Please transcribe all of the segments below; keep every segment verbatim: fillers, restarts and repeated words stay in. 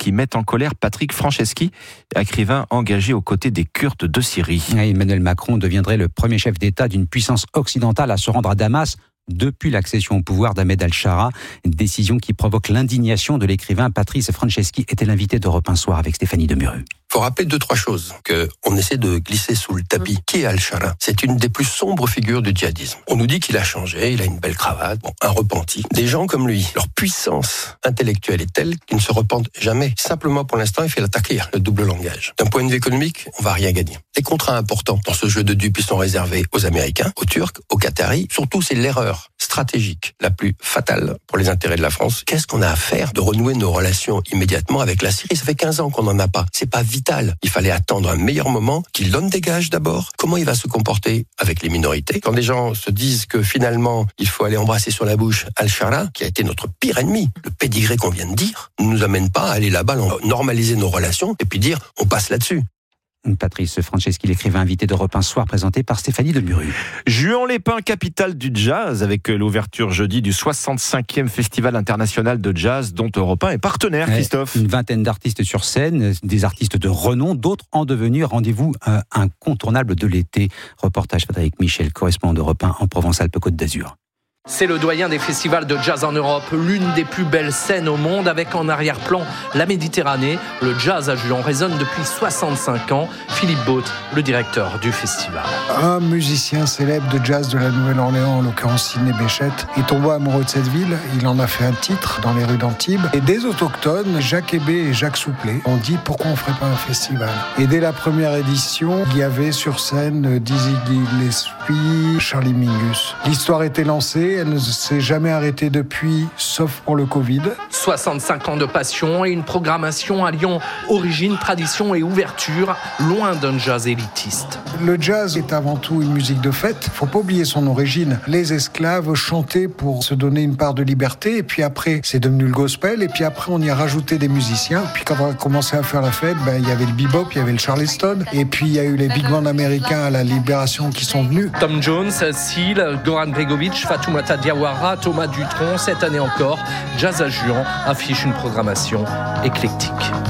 qui mettent en colère Patrick Franceschi, écrivain engagé aux côtés des Kurdes de Syrie. Et Emmanuel Macron deviendrait le premier chef d'État d'une puissance occidentale à se rendre à Damas depuis l'accession au pouvoir d'Ahmed al-Shara, une décision qui provoque l'indignation de l'écrivain Patrice Franceschi, était l'invité d'Europe un soir avec Stéphanie Demuru. Il faut rappeler deux, trois choses qu'on essaie de glisser sous le tapis. Mmh. Qui est al-Shara ? C'est une des plus sombres figures du djihadisme. On nous dit qu'il a changé, il a une belle cravate, bon, un repenti. Des gens comme lui, leur puissance intellectuelle est telle qu'ils ne se repentent jamais. Simplement, pour l'instant, il fait la takir, le double langage. D'un point de vue économique, on va rien gagner. Les contrats importants dans ce jeu de dupes, ils sont réservés aux Américains, aux Turcs, aux Qataris. Surtout, c'est l'erreur stratégique la plus fatale pour les intérêts de la France. Qu'est-ce qu'on a à faire de renouer nos relations immédiatement avec la Syrie ? Ça fait quinze ans qu'on n'en a pas. C'est pas vital. Il fallait attendre un meilleur moment, qu'il donne des gages d'abord. Comment il va se comporter avec les minorités ? Quand des gens se disent que finalement, il faut aller embrasser sur la bouche al-Shara, qui a été notre pire ennemi, le pédigré qu'on vient de dire, ne nous amène pas à aller là-bas, normaliser nos relations et puis dire on passe là-dessus. Patrice Franceschi, l'écrivain invité d'Europe un soir, présenté par Stéphanie Demuru. Juan-les-Pins, capitale du jazz, avec l'ouverture jeudi du soixante-cinquième Festival international de jazz, dont Europe un est partenaire, ouais, Christophe. Une vingtaine d'artistes sur scène, des artistes de renom, d'autres en devenir. Rendez-vous euh, incontournable de l'été. Reportage Frédéric Michel, correspondant d'Europe un en Provence-Alpes-Côte d'Azur. C'est le doyen des festivals de jazz en Europe, l'une des plus belles scènes au monde, avec en arrière-plan la Méditerranée. Le jazz à Juan résonne depuis soixante-cinq ans. Philippe Baute, le directeur du festival. Un musicien célèbre de jazz de la Nouvelle-Orléans, en l'occurrence Sidney Bechet, est tombé amoureux de cette ville. Il en a fait un titre dans les rues d'Antibes. Et des autochtones, Jacques Hébé et Jacques Souplet, ont dit pourquoi on ne ferait pas un festival. Et dès la première édition, il y avait sur scène Dizzy Gillespie, Charlie Mingus. L'histoire était lancée. Elle ne s'est jamais arrêtée depuis, sauf pour le Covid. soixante-cinq ans de passion et une programmation alliant origine, tradition et ouverture, loin d'un jazz élitiste. Le jazz est avant tout une musique de fête. Il ne faut pas oublier son origine. Les esclaves chantaient pour se donner une part de liberté, et puis après, c'est devenu le gospel, et puis après, on y a rajouté des musiciens. Puis quand on a commencé à faire la fête, ben, il y avait le bebop, il y avait le charleston, et puis il y a eu les big bands américains à la Libération qui sont venus. Tom Jones, Seal, Goran Bregovic, Fatoumata Diawara, Thomas Dutronc, cette année encore, Jazz à Juan affiche une programmation éclectique.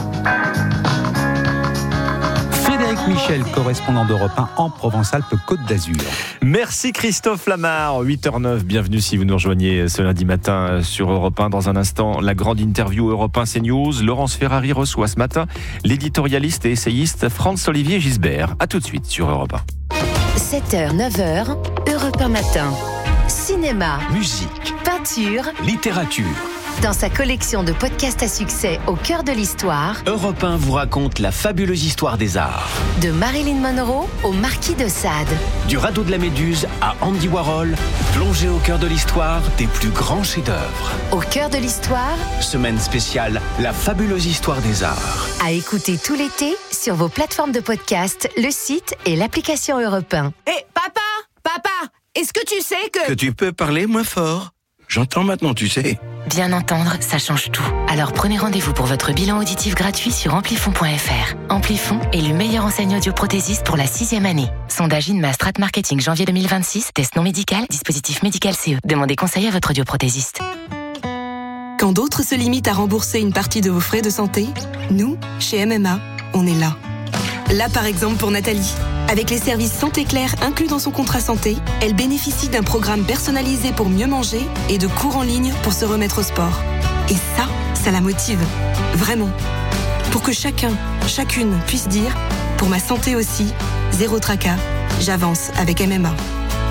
Frédéric Michel, correspondant d'Europe un en Provence-Alpes-Côte d'Azur. Merci Christophe Lamar, huit heures zéro neuf, bienvenue si vous nous rejoignez ce lundi matin sur Europe un. Dans un instant, la grande interview Europe un CNews. Laurence Ferrari reçoit ce matin l'éditorialiste et essayiste Franz-Olivier Gisbert. A tout de suite sur Europe un. sept heures, neuf heures, Europe un matin. Cinéma, musique, peinture, littérature. Dans sa collection de podcasts à succès au cœur de l'histoire, Europe un vous raconte la fabuleuse histoire des arts. De Marilyn Monroe au Marquis de Sade. Du radeau de la Méduse à Andy Warhol, plongé au cœur de l'histoire des plus grands chefs-d'œuvre. Au cœur de l'histoire, semaine spéciale, la fabuleuse histoire des arts. À écouter tout l'été sur vos plateformes de podcast, le site et l'application Europe un. Hé, hey, papa, papa, est-ce que tu sais que... Que tu peux parler moins fort. J'entends maintenant, tu sais. Bien entendre, ça change tout. Alors prenez rendez-vous pour votre bilan auditif gratuit sur amplifon point f r. Amplifon est le meilleur enseigne audioprothésiste pour la sixième année. Sondage INMA Strat Marketing janvier deux mille vingt-six, test non médical, dispositif médical C E. Demandez conseil à votre audioprothésiste. Quand d'autres se limitent à rembourser une partie de vos frais de santé, nous, chez M M A, on est là. Là par exemple pour Nathalie. Avec les services Santé Claire inclus dans son contrat santé, elle bénéficie d'un programme personnalisé pour mieux manger et de cours en ligne pour se remettre au sport. Et ça, ça la motive. Vraiment. Pour que chacun, chacune puisse dire « Pour ma santé aussi, zéro tracas, j'avance avec M M A ».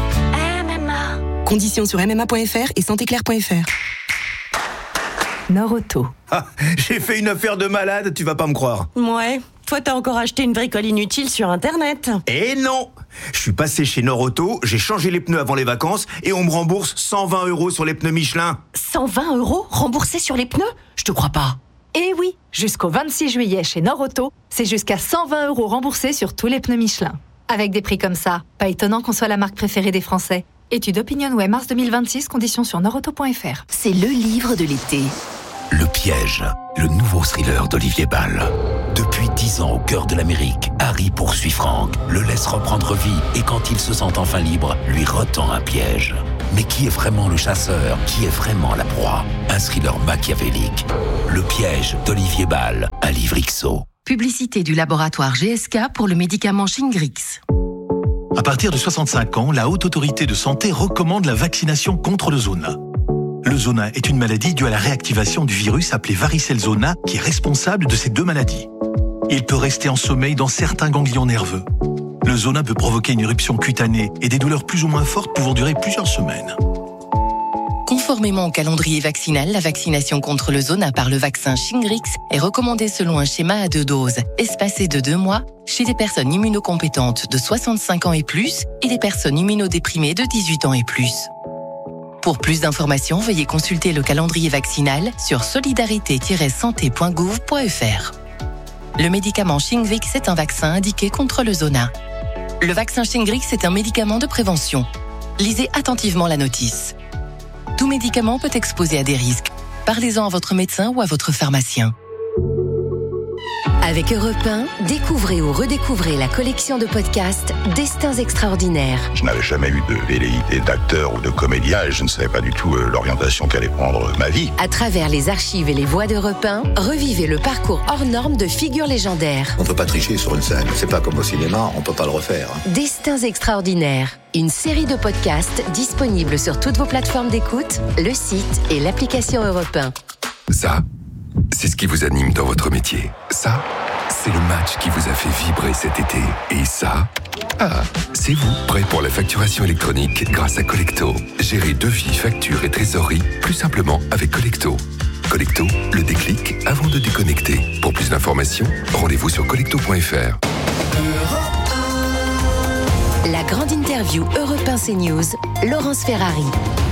M M A. Conditions sur m m a point f r et santé claire point f r. Norauto. Ah, j'ai fait une affaire de malade, tu vas pas me croire. Ouais. Toi, t'as encore acheté une bricole inutile sur Internet. Eh non! Je suis passé chez Norauto, j'ai changé les pneus avant les vacances et on me rembourse cent vingt euros sur les pneus Michelin. cent vingt euros remboursés sur les pneus? Je te crois pas. Eh oui, jusqu'au vingt-six juillet chez Norauto, c'est jusqu'à cent vingt euros remboursés sur tous les pneus Michelin. Avec des prix comme ça, pas étonnant qu'on soit la marque préférée des Français. Étude Opinionway mars deux mille vingt-six, conditions sur norauto point f r. C'est le livre de l'été. Le piège, le nouveau thriller d'Olivier Ball. Depuis dix ans au cœur de l'Amérique, Harry poursuit Frank, le laisse reprendre vie et quand il se sent enfin libre, lui retend un piège. Mais qui est vraiment le chasseur? Qui est vraiment la proie? Un thriller machiavélique. Le piège d'Olivier Ball, un livre X O. Publicité du laboratoire G S K pour le médicament Shingrix. À partir de soixante-cinq ans, la Haute Autorité de Santé recommande la vaccination contre le zona. Le zona est une maladie due à la réactivation du virus appelé varicelle zona qui est responsable de ces deux maladies. Il peut rester en sommeil dans certains ganglions nerveux. Le zona peut provoquer une éruption cutanée et des douleurs plus ou moins fortes pouvant durer plusieurs semaines. Conformément au calendrier vaccinal, la vaccination contre le zona par le vaccin Shingrix est recommandée selon un schéma à deux doses, espacé de deux mois, chez les personnes immunocompétentes de soixante-cinq ans et plus et les personnes immunodéprimées de dix-huit ans et plus. Pour plus d'informations, veuillez consulter le calendrier vaccinal sur solidarité tiret santé point gouv point f r. Le médicament Shingrix est un vaccin indiqué contre le zona. Le vaccin Shingrix est un médicament de prévention. Lisez attentivement la notice. Tout médicament peut exposer à des risques. Parlez-en à votre médecin ou à votre pharmacien. Avec Europe un, découvrez ou redécouvrez la collection de podcasts Destins extraordinaires. Je n'avais jamais eu de velléité d'acteur ou de comédien et je ne savais pas du tout euh, l'orientation qu'allait prendre ma vie. À travers les archives et les voix d'Europe un, revivez le parcours hors norme de figures légendaires. On ne peut pas tricher sur une scène. C'est pas comme au cinéma, on ne peut pas le refaire. Destins extraordinaires. Une série de podcasts disponibles sur toutes vos plateformes d'écoute, le site et l'application Europe un. Ça, c'est ce qui vous anime dans votre métier. Ça, c'est le match qui vous a fait vibrer cet été. Et ça, ah, c'est vous, prêt pour la facturation électronique grâce à Collecto. Gérez devis, factures et trésorerie plus simplement avec Collecto. Collecto, le déclic avant de déconnecter. Pour plus d'informations, rendez-vous sur collecto point f r. La grande interview Europe un CNews, Laurence Ferrari.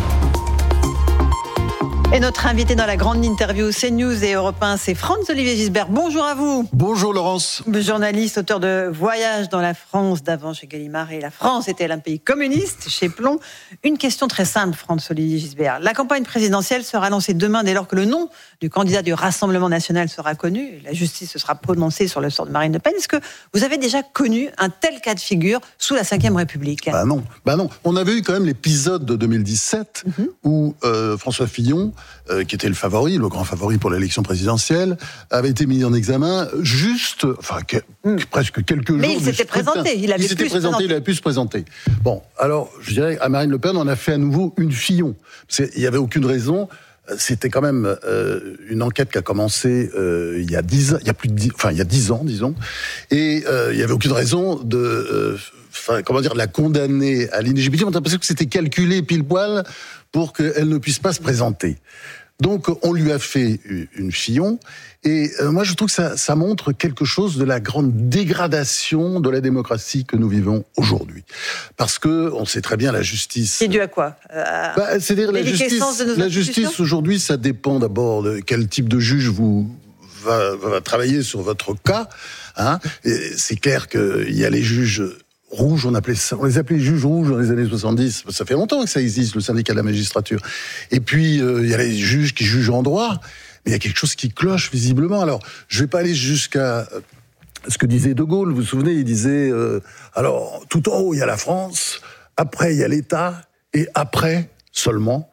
Et notre invité dans la grande interview CNews et Europe un, c'est Franz-Olivier Gisbert. Bonjour à vous. Bonjour Laurence. Journaliste, auteur de Voyage dans la France d'avant chez Gallimard et La France était un pays communiste chez Plon. Une question très simple, Franz-Olivier Gisbert. La campagne présidentielle sera lancée demain dès lors que le nom du candidat du Rassemblement national sera connu. Et la justice se sera prononcée sur le sort de Marine Le Pen. Est-ce que vous avez déjà connu un tel cas de figure sous la cinquième République ? Bah non, bah non. On avait eu quand même l'épisode de deux mille dix-sept mm-hmm. où euh, François Fillon, Euh, qui était le favori, le grand favori pour l'élection présidentielle, avait été mis en examen juste, enfin, que, mm. presque quelques Mais jours. Mais il s'était présenté, il avait il s'était pu présenté, se il avait pu se présenter. Bon, alors, je dirais, à Marine Le Pen, on a fait à nouveau une Fillon. Il n'y avait aucune raison. C'était quand même euh, une enquête qui a commencé euh, il y a dix, il y a plus de dix, enfin il y a dix ans, disons, et euh, il n'y avait aucune raison de, euh, enfin comment dire, de la condamner à l'inéligibilité. On a l'impression que c'était calculé pile poil pour qu'elle ne puisse pas se présenter. Donc on lui a fait une Fillon, et euh, moi je trouve que ça, ça montre quelque chose de la grande dégradation de la démocratie que nous vivons aujourd'hui. Parce que on sait très bien la justice. C'est dû à quoi euh, bah, C'est-à-dire la justice. La justice aujourd'hui, ça dépend d'abord de quel type de juge vous va, va travailler sur votre cas. Hein. Et c'est clair qu'il y a les juges rouges, on appelait ça, on les appelait juges rouges dans les années soixante-dix. Ça fait longtemps que ça existe, le syndicat de la magistrature. Et puis, euh, il y a les juges qui jugent en droit, mais il y a quelque chose qui cloche visiblement. Alors, je vais pas aller jusqu'à ce que disait De Gaulle. Vous vous souvenez, il disait, euh, alors, tout en haut, il y a la France, après, il y a l'État, et après, seulement,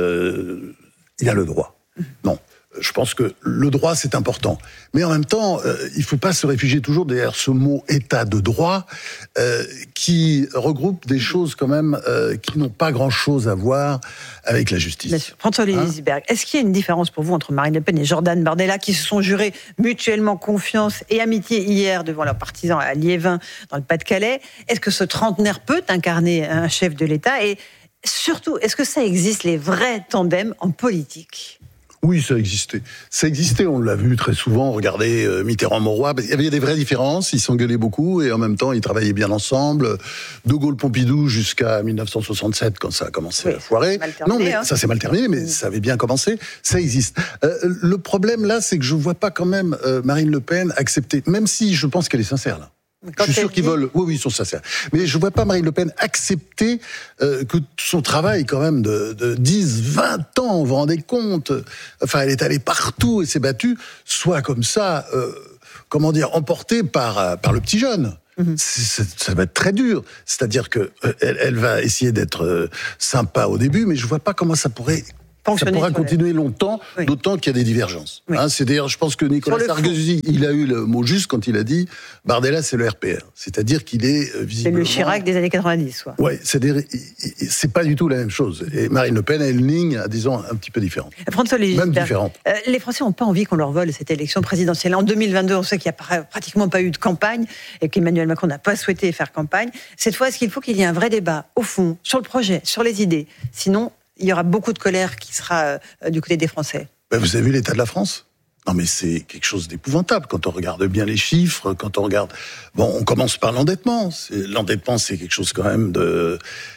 euh, il y a le droit. Non. Je pense que le droit, c'est important. Mais en même temps, euh, il ne faut pas se réfugier toujours derrière ce mot « état de droit euh, » qui regroupe des choses quand même euh, qui n'ont pas grand-chose à voir avec la justice. Bien sûr. François-Olivier Gisbert, est-ce qu'il y a une différence pour vous entre Marine Le Pen et Jordan Bardella qui se sont jurés mutuellement confiance et amitié hier devant leurs partisans à Liévin, dans le Pas-de-Calais? Est-ce que ce trentenaire peut incarner un chef de l'État? Et surtout, est-ce que ça existe, les vrais tandems en politique? Oui, ça existait. Ça existait, on l'a vu très souvent. Regardez euh, Mitterrand-Mauroy. Il y avait des vraies différences. Ils s'engueulaient beaucoup et en même temps, ils travaillaient bien ensemble. De Gaulle-Pompidou jusqu'à dix-neuf cent soixante-sept, quand ça a commencé oui, à foirer. Non, mais hein. ça s'est mal terminé, mais mmh. ça avait bien commencé. Ça existe. Euh, le problème là, c'est que je vois pas quand même euh, Marine Le Pen accepter, même si je pense qu'elle est sincère là. Quand je suis sûr qu'ils dit... veulent. Oui, oui, ils sont sincères. Mais je vois pas Marine Le Pen accepter euh, que son travail, quand même, de, de dix, vingt ans, vous vous rendez compte, enfin, elle est allée partout et s'est battue, soit comme ça, euh, comment dire, emportée par, par le petit jeune. Mmh. C'est, ça va être très dur. C'est-à-dire que euh, elle, elle va essayer d'être euh, sympa au début, mais je vois pas comment ça pourrait. Ça pourra continuer les... longtemps, oui. d'autant qu'il y a des divergences. Oui. Hein, c'est d'ailleurs, je pense que Nicolas Sarkozy, fond. il a eu le mot juste quand il a dit Bardella, c'est le R P R. C'est-à-dire qu'il est euh, visiblement. C'est le Chirac des années quatre-vingt-dix, quoi. Ouais, c'est-à-dire, c'est pas du tout la même chose. Et Marine Le Pen a une ligne, disons, un petit peu différente. François Même différente. Euh, les Français n'ont pas envie qu'on leur vole cette élection présidentielle. En deux mille vingt-deux, on sait qu'il n'y a pratiquement pas eu de campagne et qu'Emmanuel Macron n'a pas souhaité faire campagne. Cette fois, est-ce qu'il faut qu'il y ait un vrai débat, au fond, sur le projet, sur les idées ? Sinon, il y aura beaucoup de colère qui sera euh, du côté des Français. Ben vous avez vu l'état de la France ? Non mais c'est quelque chose d'épouvantable quand on regarde bien les chiffres, quand on regarde... Bon, on commence par l'endettement. C'est... L'endettement, c'est quelque chose quand même de...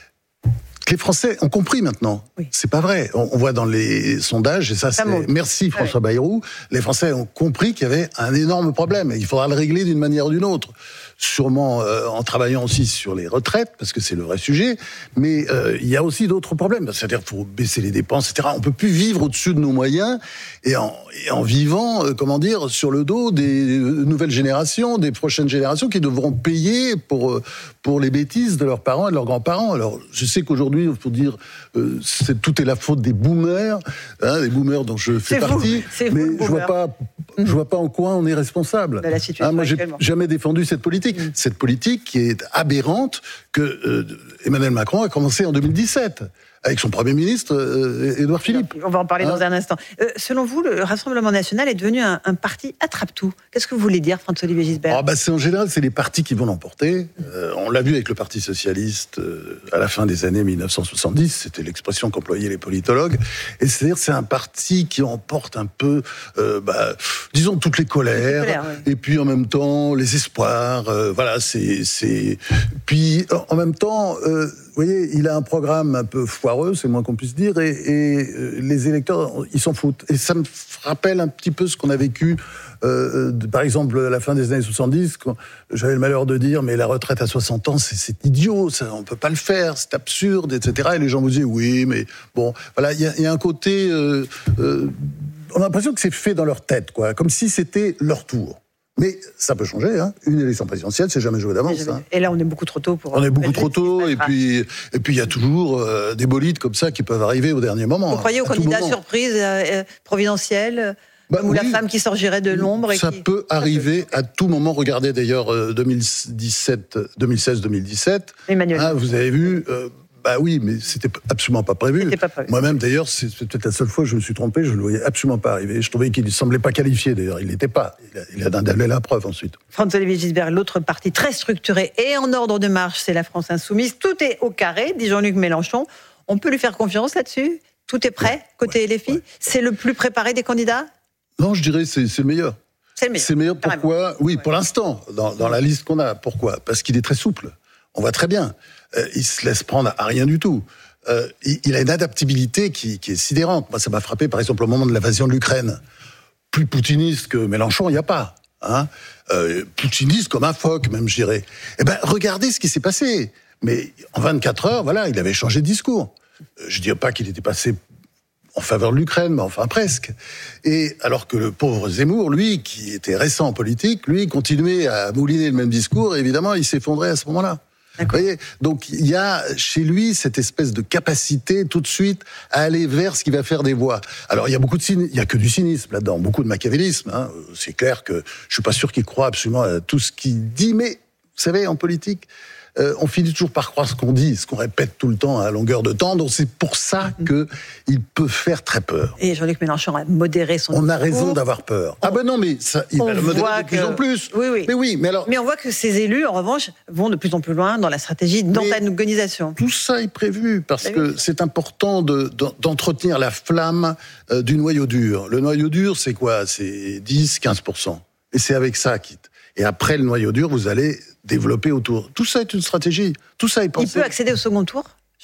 que les Français ont compris maintenant. Oui. C'est pas vrai. On, on voit dans les sondages, et ça, ça c'est... Monte. Merci François ouais. Bayrou, les Français ont compris qu'il y avait un énorme problème et il faudra le régler d'une manière ou d'une autre. Sûrement euh, en travaillant aussi sur les retraites, parce que c'est le vrai sujet, mais euh, il y a aussi d'autres problèmes. C'est-à-dire qu'il faut baisser les dépenses, et cetera. On peut plus vivre au-dessus de nos moyens et en, et en vivant, euh, comment dire, sur le dos des nouvelles générations, des prochaines générations qui devront payer pour, euh, pour les bêtises de leurs parents et de leurs grands-parents. Alors, je sais qu'aujourd'hui, il faut dire, euh, c'est, tout est la faute des boomers, hein, les boomers dont je fais c'est partie, vous, c'est mais vous, je vois pas, je vois pas en quoi on est responsable. De la situation hein, moi, j'ai jamais défendu cette politique. Cette politique qui est aberrante que euh, Emmanuel Macron a commencé en deux mille dix-sept avec son Premier ministre, euh, Édouard Philippe. On va en parler hein dans un instant. Euh, selon vous, le Rassemblement national est devenu un, un parti attrape-tout. Qu'est-ce que vous voulez dire, François-Olivier Gisbert ? oh, bah, c'est, En général, c'est les partis qui vont l'emporter. Euh, on l'a vu avec le Parti socialiste euh, à la fin des années dix-neuf cent soixante-dix, c'était l'expression qu'employaient les politologues. Et c'est-à-dire c'est un parti qui emporte un peu, euh, bah, disons, toutes les colères, les colères ouais. et puis en même temps, les espoirs. Euh, voilà, c'est, c'est... Puis, en même temps... Euh, vous voyez, il a un programme un peu foireux, c'est le moins qu'on puisse dire, et, et euh, les électeurs, ils s'en foutent. Et ça me rappelle un petit peu ce qu'on a vécu, euh, de, par exemple, à la fin des années soixante-dix, quand j'avais le malheur de dire, mais la retraite à soixante ans, c'est, c'est idiot, ça, on peut pas le faire, c'est absurde, et cetera. Et les gens vous disaient, oui, mais bon, voilà, il y, y a un côté... Euh, euh, on a l'impression que c'est fait dans leur tête, quoi, comme si c'était leur tour. Mais ça peut changer, hein. Une élection présidentielle, c'est jamais joué d'avance. Hein. Et là, on est beaucoup trop tôt pour... On est beaucoup trop tôt, et puis et puis il y a toujours euh, des bolides comme ça qui peuvent arriver au dernier moment. Vous croyez aux candidats surprises, euh, providentiels, bah, ou oui, la femme qui sortirait de l'ombre et Ça qui... peut arriver à tout moment. Regardez d'ailleurs euh, deux mille dix-sept, deux mille seize deux mille dix-sept. Emmanuel. Hein, vous avez vu... Euh, Bah oui, mais c'était absolument pas prévu. C'était pas prévu. Moi-même, d'ailleurs, c'est peut-être la seule fois que je me suis trompé, je ne le voyais absolument pas arriver. Je trouvais qu'il ne semblait pas qualifié, d'ailleurs. Il n'était pas. Il a, il a donné la preuve ensuite. François-Olivier Gisbert, l'autre parti très structuré et en ordre de marche, c'est la France Insoumise. Tout est au carré, dit Jean-Luc Mélenchon. On peut lui faire confiance là-dessus ? Tout est prêt, ouais, côté ouais, L F I ouais. C'est le plus préparé des candidats ? Non, je dirais que c'est, c'est le meilleur. C'est le meilleur. C'est le meilleur, pourquoi ? Oui, ouais. pour l'instant, dans, dans la liste qu'on a. Pourquoi ? Parce qu'il est très souple. On voit très bien. Euh, il se laisse prendre à rien du tout. Euh, il a une adaptabilité qui, qui est sidérante. Moi, ça m'a frappé, par exemple, au moment de l'invasion de l'Ukraine. Plus poutiniste que Mélenchon, il n'y a pas. Hein euh, poutiniste comme un phoque, même, je dirais. Eh ben, regardez ce qui s'est passé. Mais en vingt-quatre heures, voilà, il avait changé de discours. Je ne dirais pas qu'il était passé en faveur de l'Ukraine, mais enfin presque. Et alors que le pauvre Zemmour, lui, qui était récent en politique, lui, continuait à mouliner le même discours, et évidemment, il s'effondrait à ce moment-là. Vous voyez, donc il y a chez lui cette espèce de capacité tout de suite à aller vers ce qui va faire des voix. Alors il y a beaucoup de cynisme, il y a que du cynisme là-dedans, beaucoup de machiavélisme. Hein. C'est clair que je suis pas sûr qu'il croit absolument à tout ce qu'il dit, mais vous savez, en politique, euh, on finit toujours par croire ce qu'on dit, ce qu'on répète tout le temps à longueur de temps. Donc c'est pour ça que il peut faire très peur. Et Jean-Luc Mélenchon a modéré son. On discours. a raison d'avoir peur. On, ah ben non, mais ça, il va le modérer de plus que... en plus. Oui, oui. Mais oui, mais alors. Mais on voit que ces élus, en revanche, vont de plus en plus loin dans la stratégie d'antagonisation. Tout ça est prévu parce ben que oui. c'est important de, d'entretenir la flamme euh, du noyau dur. Le noyau dur, c'est quoi ? C'est dix à quinze pour cent. Et c'est avec ça qu'il. Et après le noyau dur, vous allez développer autour. Tout ça est une stratégie. Tout ça est pensé. Il peut accéder au second tour ?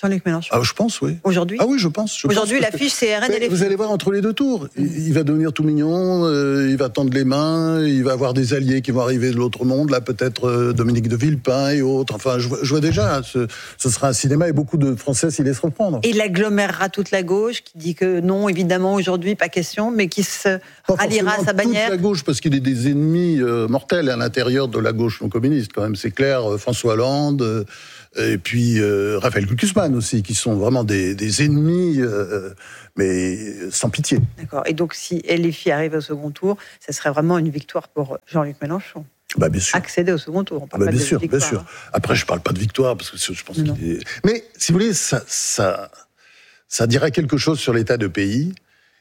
Jean-Luc Mélenchon. Ah, je pense, oui. Aujourd'hui Ah oui, je pense. Je Aujourd'hui, pense, l'affiche, c'est R N L F I. Vous allez voir entre les deux tours. Il, il va devenir tout mignon, euh, il va tendre les mains, il va avoir des alliés qui vont arriver de l'autre monde, là, peut-être euh, Dominique de Villepin et autres. Enfin, je, je vois déjà, hein, ce, ce sera un cinéma et beaucoup de Français s'y laissent reprendre. Et il agglomérera toute la gauche, qui dit que non, évidemment, aujourd'hui, pas question, mais qui se Pas ralliera à sa bannière. Toute la gauche, parce qu'il y a des ennemis euh, mortels à l'intérieur de la gauche non communiste, quand même. C'est clair, euh, François Hollande... Euh, et puis euh, Raphaël Glucksmann aussi, qui sont vraiment des, des ennemis, euh, mais sans pitié. D'accord. Et donc, si L F I arrive au second tour, ça serait vraiment une victoire pour Jean-Luc Mélenchon. Bah, bien sûr. Accéder au second tour. On parle bah, pas bien de sûr, victoire, bien sûr. Hein. Après, je parle pas de victoire, parce que je pense non, qu'il est... Mais, si vous voulez, ça, ça, ça dirait quelque chose sur l'état de pays.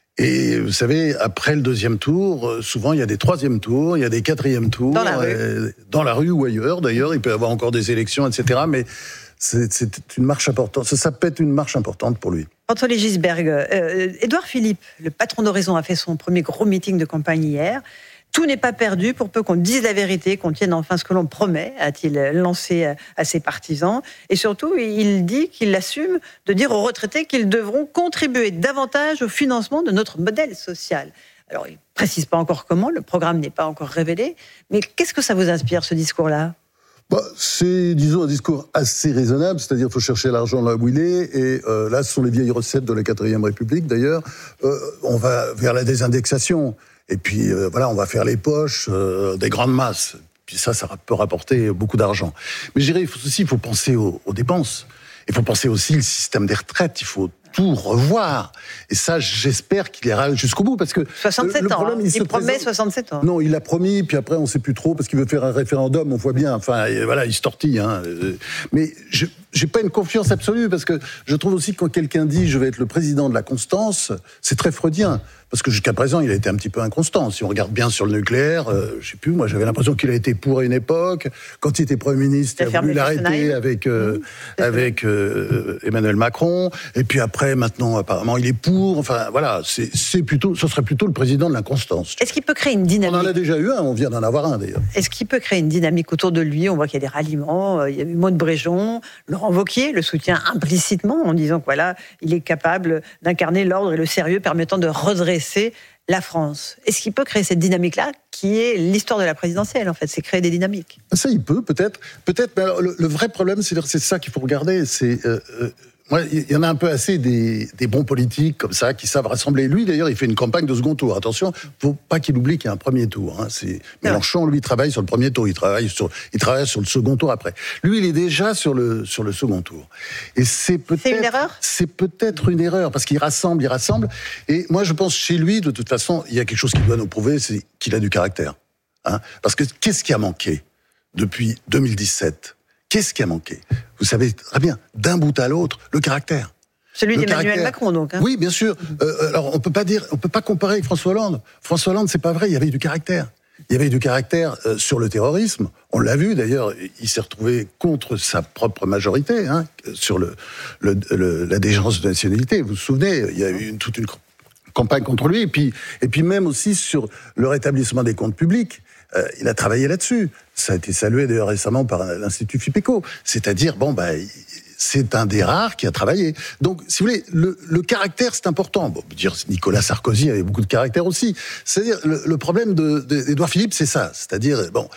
Et vous savez, après le deuxième tour, souvent il y a des troisièmes tours, il y a des quatrièmes tours. Dans la rue. Euh, dans la rue ou ailleurs, d'ailleurs. Il peut y avoir encore des élections, et cetera. Mais c'est, c'est une marche importante. Ça, ça peut être une marche importante pour lui. Antoine Gisberg, euh, Édouard Philippe, le patron d'Horizon, a fait son premier gros meeting de campagne hier. Tout n'est pas perdu pour peu qu'on dise la vérité, qu'on tienne enfin ce que l'on promet, a-t-il lancé à ses partisans. Et surtout, il dit qu'il assume de dire aux retraités qu'ils devront contribuer davantage au financement de notre modèle social. Alors, il ne précise pas encore comment, le programme n'est pas encore révélé, mais qu'est-ce que ça vous inspire, ce discours-là ? Bah, c'est, disons, un discours assez raisonnable, c'est-à-dire qu'il faut chercher l'argent là où il est, et euh, là, ce sont les vieilles recettes de la quatrième République, d'ailleurs. Euh, on va vers la désindexation. Et puis, euh, voilà, on va faire les poches euh, des grandes masses. Puis ça, ça peut rapporter beaucoup d'argent. Mais je dirais, il faut aussi, il faut penser aux, aux dépenses. Il faut penser aussi au système des retraites. Il faut tout revoir. Et ça, j'espère qu'il ira jusqu'au bout, parce que soixante-sept le, le ans. problème, Hein. il, il promet présente... soixante-sept ans. Non, il l'a promis, puis après, on ne sait plus trop, parce qu'il veut faire un référendum. On voit bien. Enfin, voilà, il se tortille. Hein. Mais je j'ai pas une confiance absolue, parce que je trouve aussi que quand quelqu'un dit « je vais être le président de la constance », c'est très freudien. Parce que jusqu'à présent, il a été un petit peu inconstant. Si on regarde bien sur le nucléaire, euh, je sais plus, moi j'avais l'impression qu'il a été pour à une époque. Quand il était Premier ministre, il a voulu l'arrêter avec, euh, mmh. avec euh, Emmanuel Macron. Et puis après, maintenant, apparemment, il est pour. Enfin, voilà, c'est, c'est plutôt, ce serait plutôt le président de l'inconstance. Est-ce qu'il peut créer une dynamique ? On en a déjà eu un, on vient d'en avoir un d'ailleurs. Est-ce qu'il peut créer une dynamique autour de lui ? On voit qu'il y a des ralliements, il y a eu Maude Bréjon, Laurent Wauquiez le soutient implicitement en disant que voilà, il est capable d'incarner l'ordre et le sérieux permettant de redresser la France. Est-ce qu'il peut créer cette dynamique-là, qui est l'histoire de la présidentielle, en fait, c'est créer des dynamiques ? Ça, il peut, peut-être. Peut-être, mais alors, le, le vrai problème, c'est, c'est ça qu'il faut regarder, c'est... Euh, euh, Moi, il y en a un peu assez des, des bons politiques comme ça qui savent rassembler. Lui, d'ailleurs, il fait une campagne de second tour. Attention, faut pas qu'il oublie qu'il y a un premier tour. Hein. C'est Mélenchon, lui, travaille sur le premier tour. Il travaille sur, il travaille sur le second tour après. Lui, il est déjà sur le sur le second tour. Et c'est peut-être c'est une erreur. C'est peut-être une erreur parce qu'il rassemble, il rassemble. Et moi, je pense chez lui, de toute façon, il y a quelque chose qui doit nous prouver, c'est qu'il a du caractère. Hein. Parce que qu'est-ce qui a manqué depuis deux mille dix-sept ? Qu'est-ce qui a manqué ? Vous savez très bien, d'un bout à l'autre, le caractère. Celui le d'Emmanuel caractère. Macron, donc. Hein. Oui, bien sûr. Euh, alors, on peut pas dire, on peut pas comparer avec François Hollande. François Hollande, c'est pas vrai. Il y avait du caractère. Il y avait du caractère euh, sur le terrorisme. On l'a vu d'ailleurs. Il s'est retrouvé contre sa propre majorité hein, sur le, le, le la déchéance de nationalité. Vous vous souvenez, il y a eu une, toute une campagne contre lui. Et puis, et puis même aussi sur le rétablissement des comptes publics. Euh, il a travaillé là-dessus. Ça a été salué d'ailleurs récemment par l'Institut Fipeco. C'est-à-dire, bon, bah, c'est un des rares qui a travaillé. Donc, si vous voulez, le, le caractère, c'est important. Bon, dire Nicolas Sarkozy avait beaucoup de caractère aussi. C'est-à-dire, le, le problème de, de, d'Édouard Philippe, c'est ça. C'est-à-dire, bon,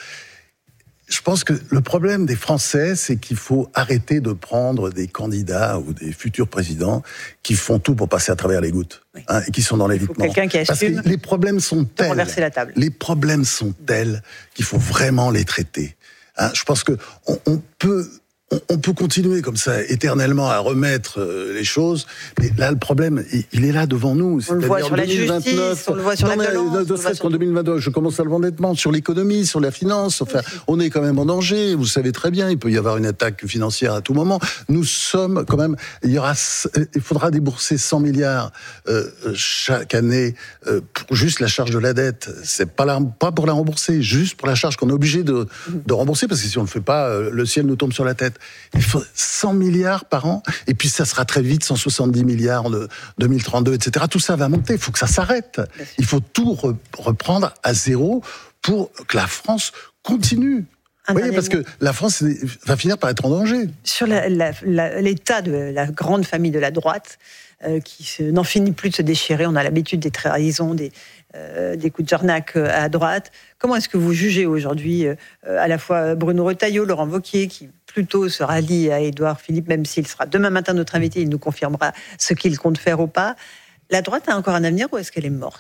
je pense que le problème des Français, c'est qu'il faut arrêter de prendre des candidats ou des futurs présidents qui font tout pour passer à travers les gouttes. Oui. Hein, et qui sont dans l'évitement. Quelqu'un qui assume. Parce que les problèmes sont tels. Renverser la table. Les problèmes sont tels qu'il faut vraiment les traiter. Hein, je pense que on, on peut. On peut continuer comme ça éternellement à remettre les choses, mais là le problème, il est là devant nous. On le voit sur la justice, on le voit sur la violence. Ne serait-ce qu'en deux mille vingt-deux, je commence à le l'endettement, sur l'économie, sur la finance. Enfin, on est quand même en danger. Vous savez très bien, il peut y avoir une attaque financière à tout moment. Nous sommes quand même, il y aura, il faudra débourser cent milliards euh, chaque année euh, pour juste la charge de la dette. C'est pas la, pas pour la rembourser, juste pour la charge qu'on est obligé de, de rembourser, parce que si on le fait pas, le ciel nous tombe sur la tête. Il faut cent milliards par an, et puis ça sera très vite cent soixante-dix milliards en deux mille trente-deux, et cetera. Tout ça va monter, il faut que ça s'arrête. Il faut tout reprendre à zéro pour que la France continue Un oui, parce mot. que la France va finir par être en danger. Sur la, la, la, l'état de la grande famille de la droite, euh, qui se, n'en finit plus de se déchirer. On a l'habitude des trahisons, des, euh, des coups de jarnac à droite. Comment est-ce que vous jugez aujourd'hui euh, à la fois Bruno Retailleau, Laurent Wauquiez, qui plutôt se rallie à Édouard Philippe, même s'il sera demain matin notre invité, il nous confirmera ce qu'il compte faire ou pas. La droite a encore un avenir ou est-ce qu'elle est morte ?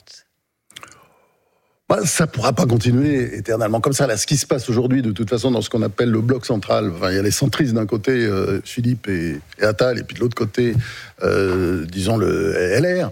Bah, ça ne pourra pas continuer éternellement comme ça. Là, ce qui se passe aujourd'hui, de toute façon, dans ce qu'on appelle le bloc central, enfin, il y a les centristes d'un côté, euh, Philippe et, et Attal, et puis de l'autre côté, euh, disons le L R.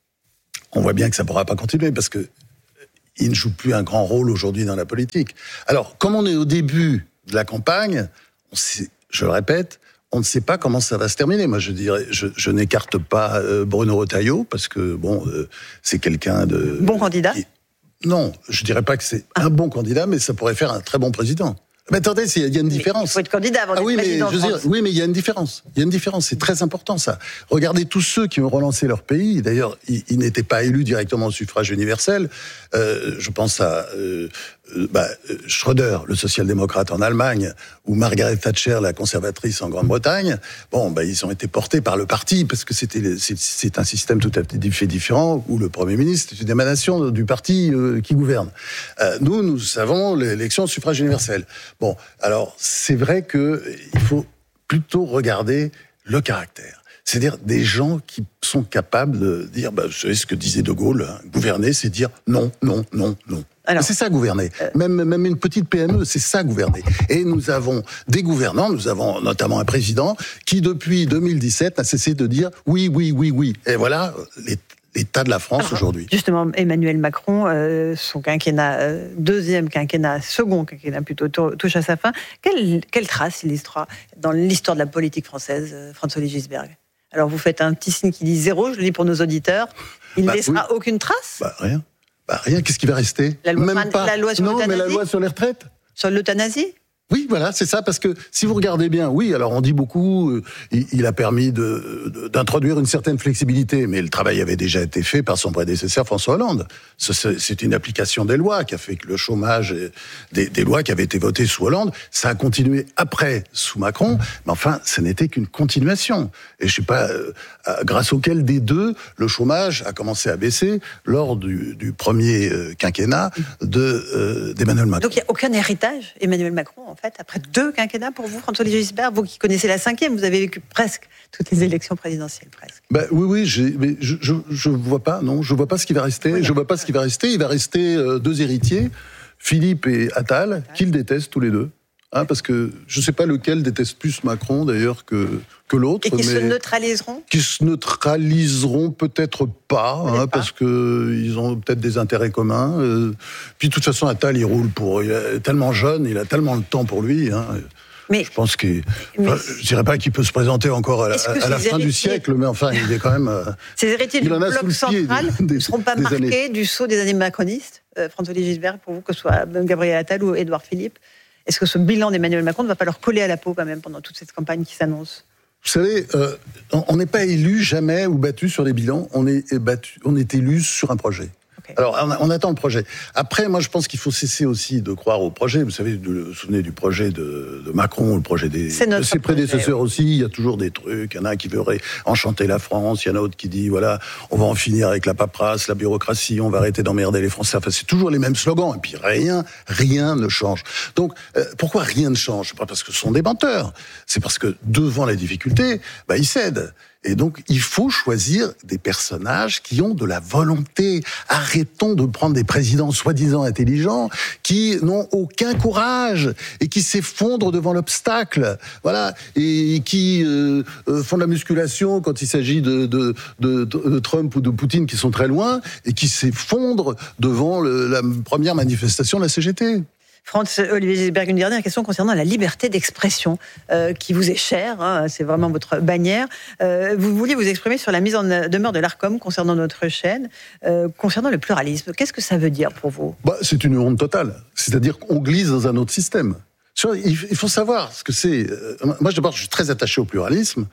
On voit bien que ça ne pourra pas continuer parce que ils ne jouent plus un grand rôle aujourd'hui dans la politique. Alors, comme on est au début de la campagne, on sait, je le répète, on ne sait pas comment ça va se terminer. Moi, je dirais, je, je n'écarte pas euh, Bruno Retailleau parce que bon, euh, c'est quelqu'un de bon candidat. Qui, non, je dirais pas que c'est un bon candidat, mais ça pourrait faire un très bon président. Mais attendez, il y a une différence. Il faut être candidat avant ah d'être oui, président. Mais, je veux dire, oui, mais il y a une différence. Il y a une différence. C'est très important, ça. Regardez tous ceux qui ont relancé leur pays. D'ailleurs, ils, ils n'étaient pas élus directement au suffrage universel. Euh, je pense à euh, euh, bah, Schröder, le social-démocrate en Allemagne, ou Margaret Thatcher, la conservatrice en Grande-Bretagne. Bon, bah, ils ont été portés par le parti parce que c'était c'est, c'est un système tout à fait différent où le Premier ministre est une émanation du parti euh, qui gouverne. Euh, nous, nous savons l'élection au suffrage universel. Bon, alors c'est vrai que il faut plutôt regarder le caractère. C'est-à-dire des gens qui sont capables de dire, bah, vous savez ce que disait De Gaulle, hein, gouverner, c'est dire non, non, non, non. Alors, c'est ça gouverner. Euh... Même, même une petite P M E, c'est ça gouverner. Et nous avons des gouvernants, nous avons notamment un président qui depuis deux mille dix-sept n'a cessé de dire oui, oui, oui, oui. Et voilà les l'état de la France alors, aujourd'hui. Justement, Emmanuel Macron, euh, son quinquennat, euh, deuxième quinquennat, second quinquennat plutôt, touche à sa fin. Quelle, quelle trace il laissera dans l'histoire de la politique française, euh, François Gisberg ? Alors vous faites un petit signe qui dit zéro, je le dis pour nos auditeurs. Il ne bah, laissera oui. aucune trace ? Bah rien. Bah rien, qu'est-ce qui va rester ? La loi, Même pas. La loi sur non, l'euthanasie ? mais la loi sur les retraites ? Sur l'euthanasie ? Oui, voilà, c'est ça, parce que si vous regardez bien, oui, alors on dit beaucoup, euh, il, il a permis de, de, d'introduire une certaine flexibilité, mais le travail avait déjà été fait par son prédécesseur François Hollande. C'est, c'est une application des lois qui a fait que le chômage, des, des lois qui avaient été votées sous Hollande, ça a continué après sous Macron, mais enfin, ce n'était qu'une continuation. Et je sais pas, euh, grâce auquel des deux, le chômage a commencé à baisser lors du, du premier euh, quinquennat de, euh, d'Emmanuel Macron. Donc il n'y a aucun héritage, Emmanuel Macron, en fait, après deux quinquennats pour vous, François Gisberg, vous qui connaissez la cinquième, vous avez vécu presque toutes les élections présidentielles, presque. Ben, oui, oui, j'ai, mais je, je, je vois pas, non, je vois pas ce qui va rester. Oui, je vois pas ce qui va rester. Il va rester euh, deux héritiers, Philippe et Attal, Attal. Qu'ils détestent tous les deux. Hein, parce que je ne sais pas lequel déteste plus Macron d'ailleurs que, que l'autre. Et qui mais se neutraliseront Qui se neutraliseront peut-être pas, peut-être hein, pas. Parce qu'ils ont peut-être des intérêts communs. Euh, puis de toute façon, Attal, il roule pour... Il est tellement jeune, il a tellement le temps pour lui. Hein. Mais, je pense qu'il... Enfin, je ne dirais pas qu'il peut se présenter encore à la, à la fin héritiers, du siècle, mais enfin, il est quand même... Ces héritiers du bloc central ne seront pas marqués années. du sceau des années macronistes, euh, François Gisberg, pour vous, que ce soit Gabriel Attal ou Édouard Philippe. Est-ce que ce bilan d'Emmanuel Macron ne va pas leur coller à la peau quand même pendant toute cette campagne qui s'annonce ? Vous savez, euh, on n'est pas élu jamais ou battu sur les bilans, on est, battu, on est élu sur un projet. Okay. Alors, on, on attend le projet. Après, moi, je pense qu'il faut cesser aussi de croire au projet. Vous savez, vous vous souvenez du projet de, de Macron, le projet des, de ses prédécesseurs projet, aussi. Il y a toujours des trucs. Il y en a un qui veut enchanter la France. Il y en a un autre qui dit, voilà, on va en finir avec la paperasse, la bureaucratie, on va arrêter d'emmerder les Français. Enfin, c'est toujours les mêmes slogans. Et puis, rien, rien ne change. Donc, euh, pourquoi rien ne change ? C'est pas parce que ce sont des menteurs. C'est parce que devant la difficulté, bah, ils cèdent. Et donc, il faut choisir des personnages qui ont de la volonté. Arrêtons de prendre des présidents soi-disant intelligents qui n'ont aucun courage et qui s'effondrent devant l'obstacle. Voilà. Et qui euh, font de la musculation quand il s'agit de, de, de, de Trump ou de Poutine qui sont très loin et qui s'effondrent devant le, la première manifestation de la C G T. Franz-Olivier Gisberg, une dernière question concernant la liberté d'expression euh, qui vous est chère, hein, c'est vraiment votre bannière. Euh, vous vouliez vous exprimer sur la mise en demeure de l'Arcom concernant notre chaîne, euh, concernant le pluralisme. Qu'est-ce que ça veut dire pour vous ? Bah, c'est une honte totale. C'est-à-dire qu'on glisse dans un autre système. Il faut savoir ce que c'est. Moi, d'abord, je suis très attaché au pluralisme.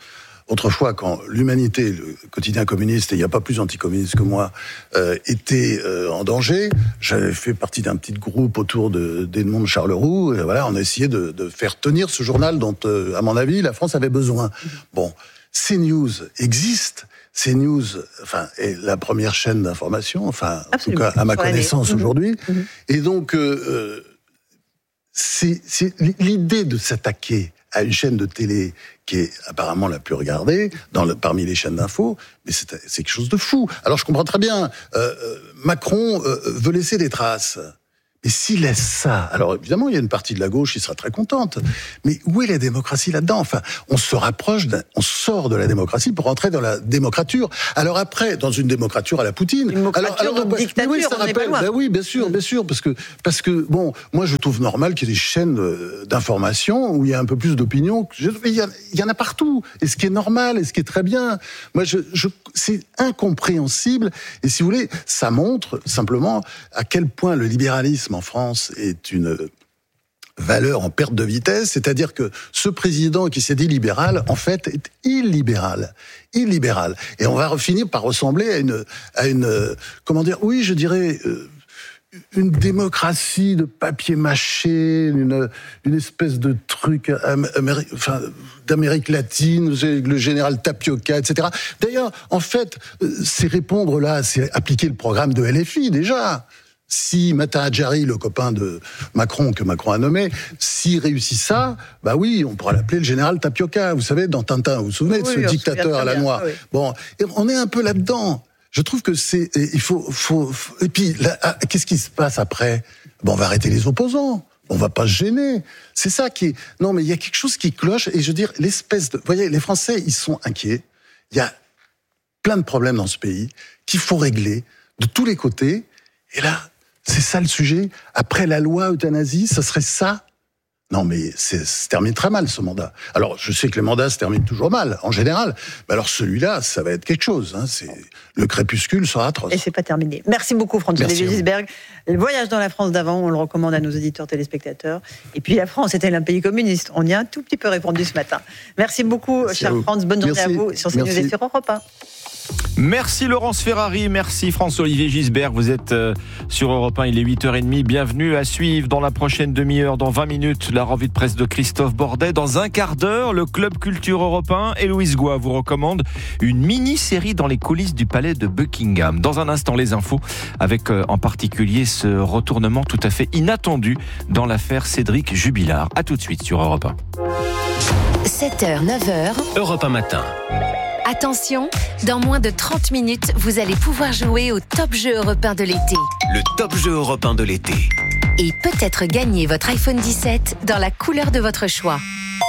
autrefois, quand l'Humanité, le quotidien communiste, et il n'y a pas plus anticommuniste que moi, euh, était euh, en danger, j'avais fait partie d'un petit groupe autour de, d'Edmond de Charleroux, et voilà, on a essayé de, de faire tenir ce journal dont, euh, à mon avis, la France avait besoin. Bon, CNews existe. CNews, enfin, est la première chaîne d'information, enfin, Absolument. en tout cas, à ma connaissance aujourd'hui. Mmh. Et donc, euh, c'est, c'est l'idée de s'attaquer à une chaîne de télé qui est apparemment la plus regardée dans le, parmi les chaînes d'infos, mais c'est, c'est quelque chose de fou. Alors, je comprends très bien, euh, Macron euh, veut laisser des traces. Mais s'il laisse ça, alors évidemment, il y a une partie de la gauche qui sera très contente. Mais où est la démocratie là-dedans ? Enfin, on se rapproche, on sort de la démocratie pour entrer dans la démocrature. Alors après, dans une démocrature à la Poutine, une alors, alors donc, dictature, oui, ça on rappelle, n'est pas loin. Ben oui, bien sûr, bien sûr, parce que parce que bon, moi je trouve normal qu'il y ait des chaînes d'information où il y a un peu plus d'opinion. Il y, a, il y en a partout, et ce qui est normal, et ce qui est très bien. Moi, je, je, c'est incompréhensible. Et si vous voulez, ça montre simplement à quel point le libéralisme en France est une valeur en perte de vitesse, c'est-à-dire que ce président qui s'est dit libéral, en fait, est illibéral. Illibéral. Et on va finir par ressembler à une, à une, comment dire, oui, je dirais, une démocratie de papier mâché, une, une espèce de truc améri- enfin, d'Amérique latine, le général Tapioca, et cetera. D'ailleurs, en fait, c'est répondre là, c'est appliquer le programme de L F I, déjà. Si Mata Hadjari, le copain de Macron, que Macron a nommé, s'il réussit ça, bah oui, on pourra l'appeler le général Tapioca. Vous savez, dans Tintin, vous vous souvenez oui, de ce dictateur à la noix. Oui. Bon, on est un peu là-dedans. Je trouve que c'est, il faut, faut, faut et puis, là, qu'est-ce qui se passe après? Bon, on va arrêter les opposants. On va pas se gêner. C'est ça qui est, non, mais il y a quelque chose qui cloche, et je veux dire, l'espèce de, vous voyez, les Français, ils sont inquiets. Il y a plein de problèmes dans ce pays qu'il faut régler de tous les côtés. Et là, c'est ça le sujet. Après la loi euthanasie, ça serait ça? Non, mais c'est, ça se termine très mal, ce mandat. Alors, je sais que les mandats se terminent toujours mal, en général. Mais alors, celui-là, ça va être quelque chose. Hein. C'est, le crépuscule sera atroce. Et c'est pas terminé. Merci beaucoup, François-Olivier Gisbert. Le voyage dans la France d'avant, on le recommande à nos auditeurs téléspectateurs. Et puis, la France était un pays communiste. On y a un tout petit peu répondu ce matin. Merci beaucoup, merci cher Franz. Bonne journée merci. à vous sur CNews et sur Europe un. Merci Laurence Ferrari, merci François-Olivier Gisbert. Vous êtes euh, sur Europe un, il est huit heures trente. Bienvenue à suivre dans la prochaine demi-heure, dans vingt minutes, la revue de presse de Christophe Bordet. Dans un quart d'heure, le Club Culture Europe un et Louise Goua vous recommande une mini-série dans les coulisses du palais de Buckingham. Dans un instant, les infos avec euh, en particulier ce retournement tout à fait inattendu dans l'affaire Cédric Jubilard. A tout de suite sur Europe un. sept heures, neuf heures. Europe un matin. Attention, dans moins de trente minutes, vous allez pouvoir jouer au top jeu européen de l'été. Le top jeu européen de l'été. Et peut-être gagner votre iPhone dix-sept dans la couleur de votre choix.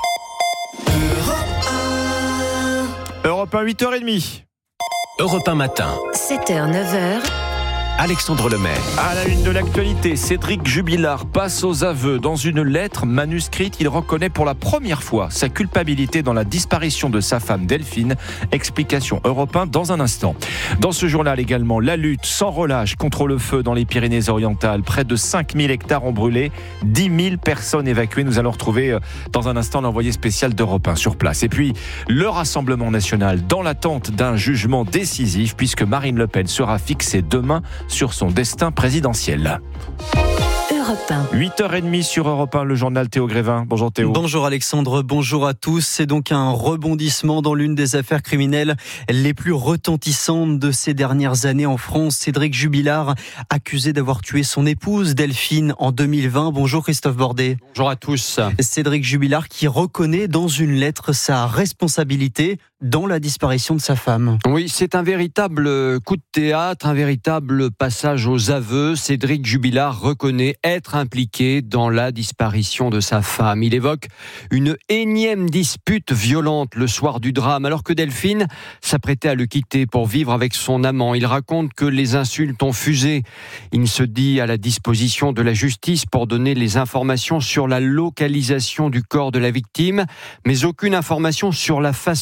Europe un, huit heures trente. Europe un matin. sept heures, neuf heures. Alexandre Lemaire. À la une de l'actualité, Cédric Jubilard passe aux aveux. Dans une lettre manuscrite, il reconnaît pour la première fois sa culpabilité dans la disparition de sa femme Delphine. Explication Europe un dans un instant. Dans ce journal également, la lutte sans relâche contre le feu dans les Pyrénées-Orientales. Près de cinq mille hectares ont brûlé, dix mille personnes évacuées. Nous allons retrouver dans un instant l'envoyé spécial d'Europe un sur place. Et puis, le Rassemblement national dans l'attente d'un jugement décisif puisque Marine Le Pen sera fixée demain sur son destin présidentiel. Europe un. huit heures trente sur Europe un, le journal Théo Grévin. Bonjour Théo. Bonjour Alexandre, bonjour à tous. C'est donc un rebondissement dans l'une des affaires criminelles les plus retentissantes de ces dernières années en France. Cédric Jubilard, accusé d'avoir tué son épouse Delphine en deux mille vingt. Bonjour Christophe Bordet. Bonjour à tous. Cédric Jubilard qui reconnaît dans une lettre sa responsabilité dans la disparition de sa femme. Oui, c'est un véritable coup de théâtre, un véritable passage aux aveux. Cédric Jubilard reconnaît être impliqué dans la disparition de sa femme. Il évoque une énième dispute violente le soir du drame, alors que Delphine s'apprêtait à le quitter pour vivre avec son amant. Il raconte que les insultes ont fusé. Il se dit à la disposition de la justice pour donner les informations sur la localisation du corps de la victime, mais aucune information sur la façon dont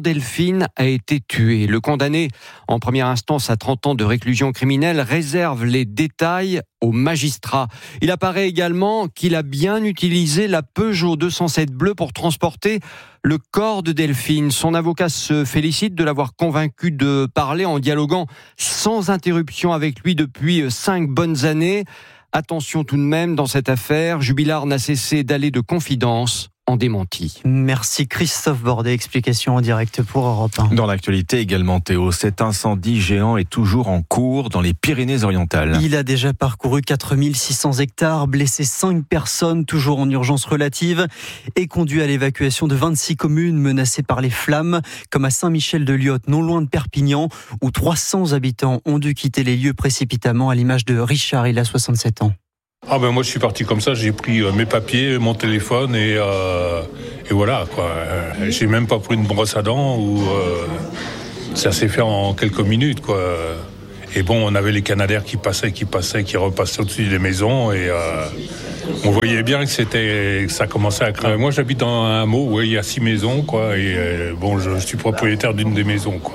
Delphine a été tué. Le condamné, en première instance à trente ans de réclusion criminelle, réserve les détails au magistrat. Il apparaît également qu'il a bien utilisé la Peugeot deux cent sept bleue pour transporter le corps de Delphine. Son avocat se félicite de l'avoir convaincu de parler en dialoguant sans interruption avec lui depuis cinq bonnes années. Attention tout de même, dans cette affaire, Jubilard n'a cessé d'aller de confidence en démenti. Merci Christophe Bordet, explication en direct pour Europe un. Dans l'actualité également, Théo, cet incendie géant est toujours en cours dans les Pyrénées-Orientales. Il a déjà parcouru quatre mille six cents hectares, blessé cinq personnes, toujours en urgence relative, et conduit à l'évacuation de vingt-six communes menacées par les flammes, comme à Saint-Michel-de-Liotte, non loin de Perpignan, où trois cents habitants ont dû quitter les lieux précipitamment, à l'image de Richard, il a soixante-sept ans. Ah ben moi je suis parti comme ça, j'ai pris mes papiers, mon téléphone et, euh, et voilà quoi. J'ai même pas pris une brosse à dents ou euh, ça s'est fait en quelques minutes quoi. Et bon, on avait les canadaires qui passaient, qui passaient, qui repassaient au-dessus des maisons et euh, on voyait bien que c'était, que ça commençait à craindre. Moi j'habite dans un hameau où il y a six maisons quoi et euh, bon je, je suis propriétaire d'une des maisons quoi.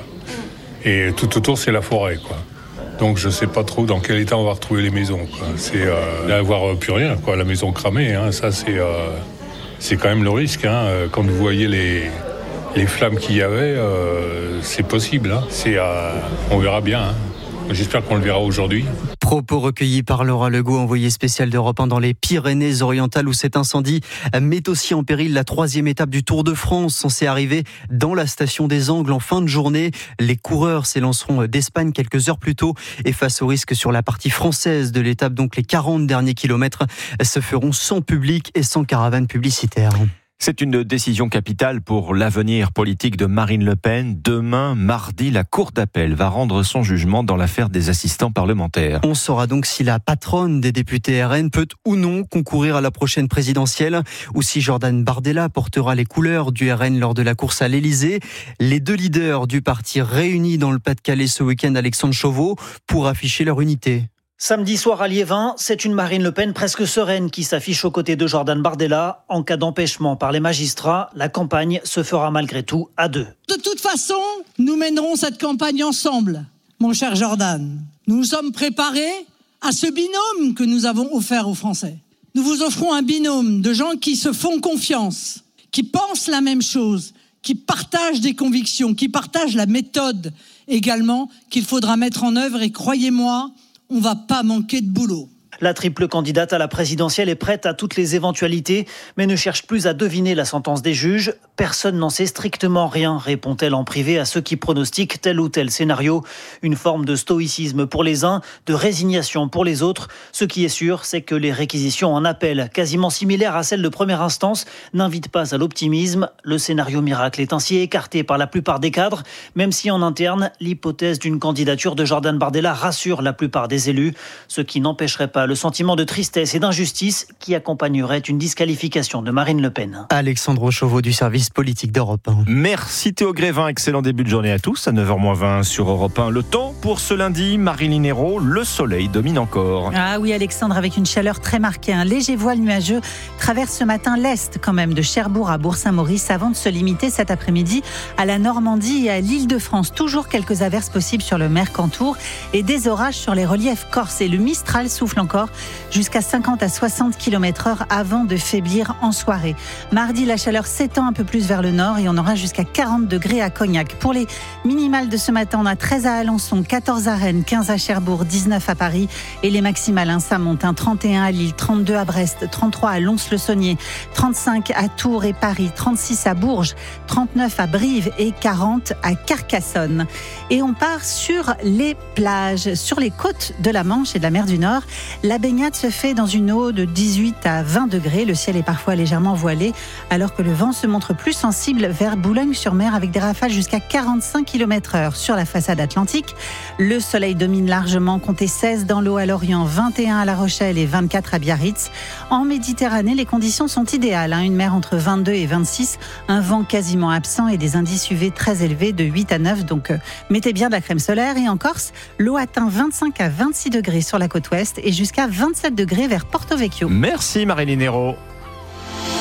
Et tout autour c'est la forêt quoi. Donc je sais pas trop dans quel état on va retrouver les maisons, quoi. C'est euh, d'avoir plus rien, quoi. La maison cramée, hein, ça c'est euh, c'est quand même le risque. Hein. Quand vous voyez les les flammes qu'il y avait, euh, c'est possible. Hein. C'est euh, on verra bien. Hein. J'espère qu'on le verra aujourd'hui. Propos recueillis par Laura Legault, envoyée spéciale d'Europe un dans les Pyrénées-Orientales, où cet incendie met aussi en péril la troisième étape du Tour de France, censée arriver dans la station des Angles en fin de journée. Les coureurs s'élanceront d'Espagne quelques heures plus tôt et face au risque sur la partie française de l'étape, donc les quarante derniers kilomètres, se feront sans public et sans caravane publicitaire. C'est une décision capitale pour l'avenir politique de Marine Le Pen. Demain, mardi, la Cour d'appel va rendre son jugement dans l'affaire des assistants parlementaires. On saura donc si la patronne des députés R N peut ou non concourir à la prochaine présidentielle ou si Jordan Bardella portera les couleurs du R N lors de la course à l'Élysée. Les deux leaders du parti réunis dans le Pas-de-Calais ce week-end, Alexandre Chauveau, pour afficher leur unité. Samedi soir à Liévin, c'est une Marine Le Pen presque sereine qui s'affiche aux côtés de Jordan Bardella. En cas d'empêchement par les magistrats, la campagne se fera malgré tout à deux. De toute façon, nous mènerons cette campagne ensemble, mon cher Jordan. Nous nous sommes préparés à ce binôme que nous avons offert aux Français. Nous vous offrons un binôme de gens qui se font confiance, qui pensent la même chose, qui partagent des convictions, qui partagent la méthode également qu'il faudra mettre en œuvre. Et croyez-moi, on va pas manquer de boulot. La triple candidate à la présidentielle est prête à toutes les éventualités, mais ne cherche plus à deviner la sentence des juges. Personne n'en sait strictement rien, répond-elle en privé à ceux qui pronostiquent tel ou tel scénario. Une forme de stoïcisme pour les uns, de résignation pour les autres. Ce qui est sûr, c'est que les réquisitions en appel, quasiment similaires à celles de première instance, n'invitent pas à l'optimisme. Le scénario miracle est ainsi écarté par la plupart des cadres, même si en interne, l'hypothèse d'une candidature de Jordan Bardella rassure la plupart des élus, ce qui n'empêcherait pas le sentiment de tristesse et d'injustice qui accompagnerait une disqualification de Marine Le Pen. Alexandre Chauveau du service politique d'Europe un. Merci Théo Grévin, excellent début de journée à tous, à neuf heures moins vingt sur Europe un. Le temps pour ce lundi, Marilyn Hérault, le soleil domine encore. Ah oui Alexandre, avec une chaleur très marquée, un léger voile nuageux traverse ce matin l'est quand même de Cherbourg à Bourg-Saint-Maurice avant de se limiter cet après-midi à la Normandie et à l'Île-de-France. Toujours quelques averses possibles sur le Mercantour et des orages sur les reliefs corses, et le Mistral souffle encore jusqu'à cinquante à soixante kilomètres heure avant de faiblir en soirée. Mardi, la chaleur s'étend un peu plus vers le nord et on aura jusqu'à quarante degrés à Cognac. Pour les minimales de ce matin, on a treize à Alençon, quatorze à Rennes, quinze à Cherbourg, dix-neuf à Paris, et les maximales, hein, ça monte, hein, trente et un à Lille, trente-deux à Brest, trente-trois à Lons-le-Saunier, trente-cinq à Tours et Paris, trente-six à Bourges, trente-neuf à Brive et quarante à Carcassonne. Et on part sur les plages, sur les côtes de la Manche et de la mer du Nord. La baignade se fait dans une eau de dix-huit à vingt degrés. Le ciel est parfois légèrement voilé, alors que le vent se montre plus sensible vers Boulogne-sur-Mer avec des rafales jusqu'à quarante-cinq kilomètres heure sur la façade atlantique. Le soleil domine largement, comptez seize dans l'eau à Lorient, vingt et un à La Rochelle et vingt-quatre à Biarritz. En Méditerranée, les conditions sont idéales, hein. Une mer entre vingt-deux et vingt-six, un vent quasiment absent et des indices U V très élevés de huit à neuf. Donc euh, mettez bien de la crème solaire. Et en Corse, l'eau atteint vingt-cinq à vingt-six degrés sur la côte ouest et jusqu'à vingt-sept degrés vers Porto Vecchio. Merci Marilyn Hérault.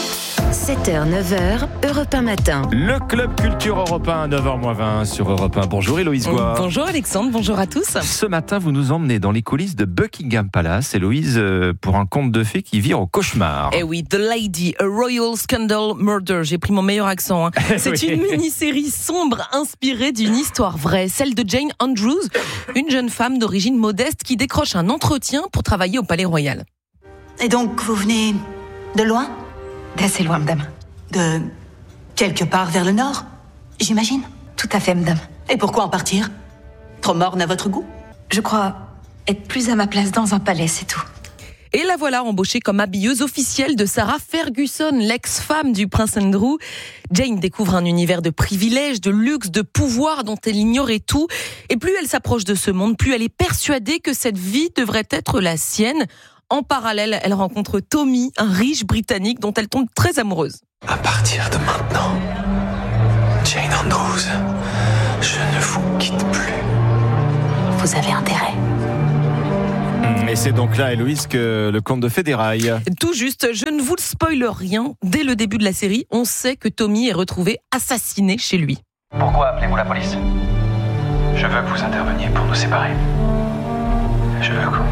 sept heures neuf heures, Europe un matin. Le Club Culture Europe un, neuf heures moins vingt sur Europe un. Bonjour Héloïse Goua. Bonjour Alexandre, bonjour à tous. Ce matin, vous nous emmenez dans les coulisses de Buckingham Palace, Héloïse, pour un conte de fées qui vire au cauchemar. Eh oui, The Lady, A Royal Scandal Murder. J'ai pris mon meilleur accent. Hein. C'est oui. Une mini-série sombre inspirée d'une histoire vraie, celle de Jane Andrews, une jeune femme d'origine modeste qui décroche un entretien pour travailler au Palais Royal. Et donc, vous venez de loin ? D'assez loin, madame. De quelque part vers le nord, j'imagine ? Tout à fait, madame. Et pourquoi en partir ? Trop morne à votre goût ? Je crois être plus à ma place dans un palais, c'est tout. Et la voilà embauchée comme habilleuse officielle de Sarah Ferguson, l'ex-femme du prince Andrew. Jane découvre un univers de privilèges, de luxe, de pouvoir dont elle ignorait tout. Et plus elle s'approche de ce monde, plus elle est persuadée que cette vie devrait être la sienne. En parallèle, elle rencontre Tommy, un riche Britannique dont elle tombe très amoureuse. À partir de maintenant, Jane Andrews, je ne vous quitte plus. Vous avez intérêt. Et c'est donc là, Héloïse, que le conte de fées déraille. Tout juste, je ne vous spoile rien. Dès le début de la série, on sait que Tommy est retrouvé assassiné chez lui. Pourquoi appelez-vous la police ? Je veux que vous interveniez pour nous séparer. Je veux que...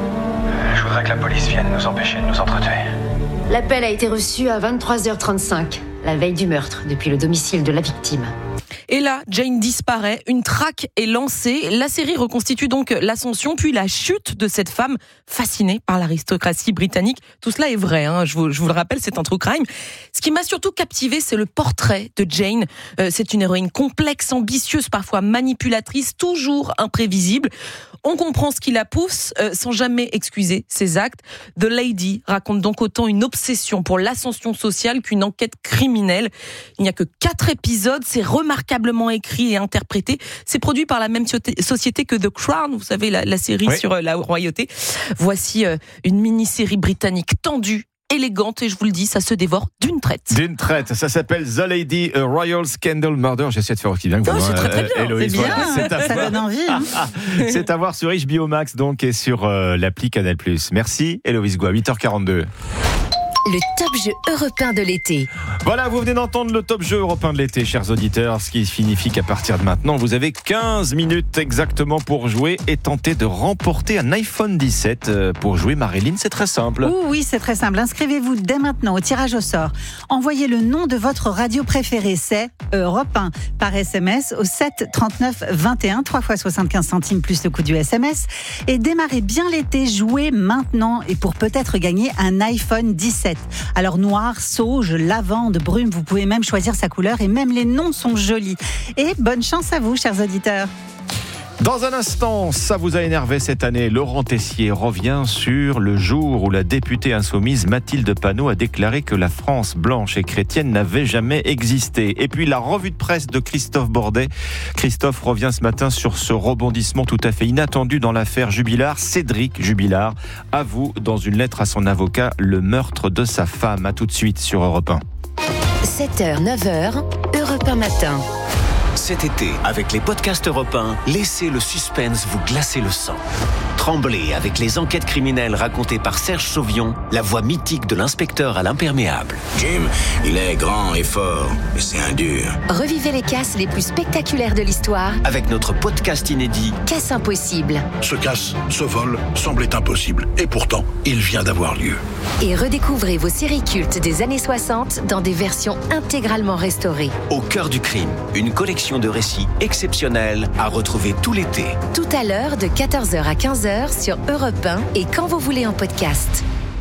Je voudrais que la police vienne nous empêcher de nous entretuer. L'appel a été reçu à vingt-trois heures trente-cinq, la veille du meurtre, depuis le domicile de la victime. Et là, Jane disparaît, une traque est lancée. La série reconstitue donc l'ascension puis la chute de cette femme fascinée par l'aristocratie britannique. Tout cela est vrai, hein, je, vous, je vous le rappelle, c'est un true crime. Ce qui m'a surtout captivé, c'est le portrait de Jane. Euh, c'est une héroïne complexe, ambitieuse, parfois manipulatrice, toujours imprévisible. On comprend ce qui la pousse euh, sans jamais excuser ses actes. The Lady raconte donc autant une obsession pour l'ascension sociale qu'une enquête criminelle. Il n'y a que quatre épisodes, c'est remarquablement écrit et interprété. C'est produit par la même société que The Crown, vous savez, la, la série oui. sur euh, la royauté. Voici euh, une mini-série britannique tendue, élégante, et je vous le dis, ça se dévore d'une traite. D'une traite, ça s'appelle The Lady, A Royal Scandal Murder. J'essaie de faire aussi bien que vous. Oh, c'est très très bien, euh, Héloïse, c'est bien, voilà, c'est à ça voir. Donne envie. Hein. C'est à voir sur H B O Max, donc, et sur euh, l'appli Canal plus. Merci Héloïse Goua, huit heures quarante-deux. Le top jeu européen de l'été. Voilà, vous venez d'entendre le top jeu européen de l'été, chers auditeurs, ce qui signifie qu'à partir de maintenant, vous avez quinze minutes exactement pour jouer et tenter de remporter un iPhone dix-sept. Pour jouer, Marilyn, c'est très simple. Ouh, oui, c'est très simple. Inscrivez-vous dès maintenant au tirage au sort. Envoyez le nom de votre radio préférée, c'est Europe un, par S M S au sept trente-neuf vingt et un, trois fois soixante-quinze centimes plus le coût du S M S. Et démarrez bien l'été, jouez maintenant et pour peut-être gagner un iPhone dix-sept. Alors noir, sauge, lavande, brume, vous pouvez même choisir sa couleur et même les noms sont jolis. Et bonne chance à vous, chers auditeurs. Dans un instant, ça vous a énervé cette année. Laurent Tessier revient sur le jour où la députée insoumise Mathilde Panot a déclaré que la France blanche et chrétienne n'avait jamais existé. Et puis la revue de presse de Christophe Bordet. Christophe revient ce matin sur ce rebondissement tout à fait inattendu dans l'affaire Jubilard. Cédric Jubilard avoue dans une lettre à son avocat le meurtre de sa femme. À tout de suite sur Europe un. sept heures neuf heures, Europe un matin. Cet été, avec les podcasts Europe un, laissez le suspense vous glacer le sang. Tremblez avec les enquêtes criminelles racontées par Serge Sauvion, la voix mythique de l'inspecteur à l'imperméable. Jim, il est grand et fort, mais c'est un dur. Revivez les casses les plus spectaculaires de l'histoire avec notre podcast inédit Casse impossible. Ce casse, ce vol, semblait impossible. Et pourtant, il vient d'avoir lieu. Et redécouvrez vos séries cultes des années soixante dans des versions intégralement restaurées. Au cœur du crime, une collection de récits exceptionnels à retrouver tout l'été. Tout à l'heure de quatorze heures à quinze heures sur Europe un et quand vous voulez en podcast.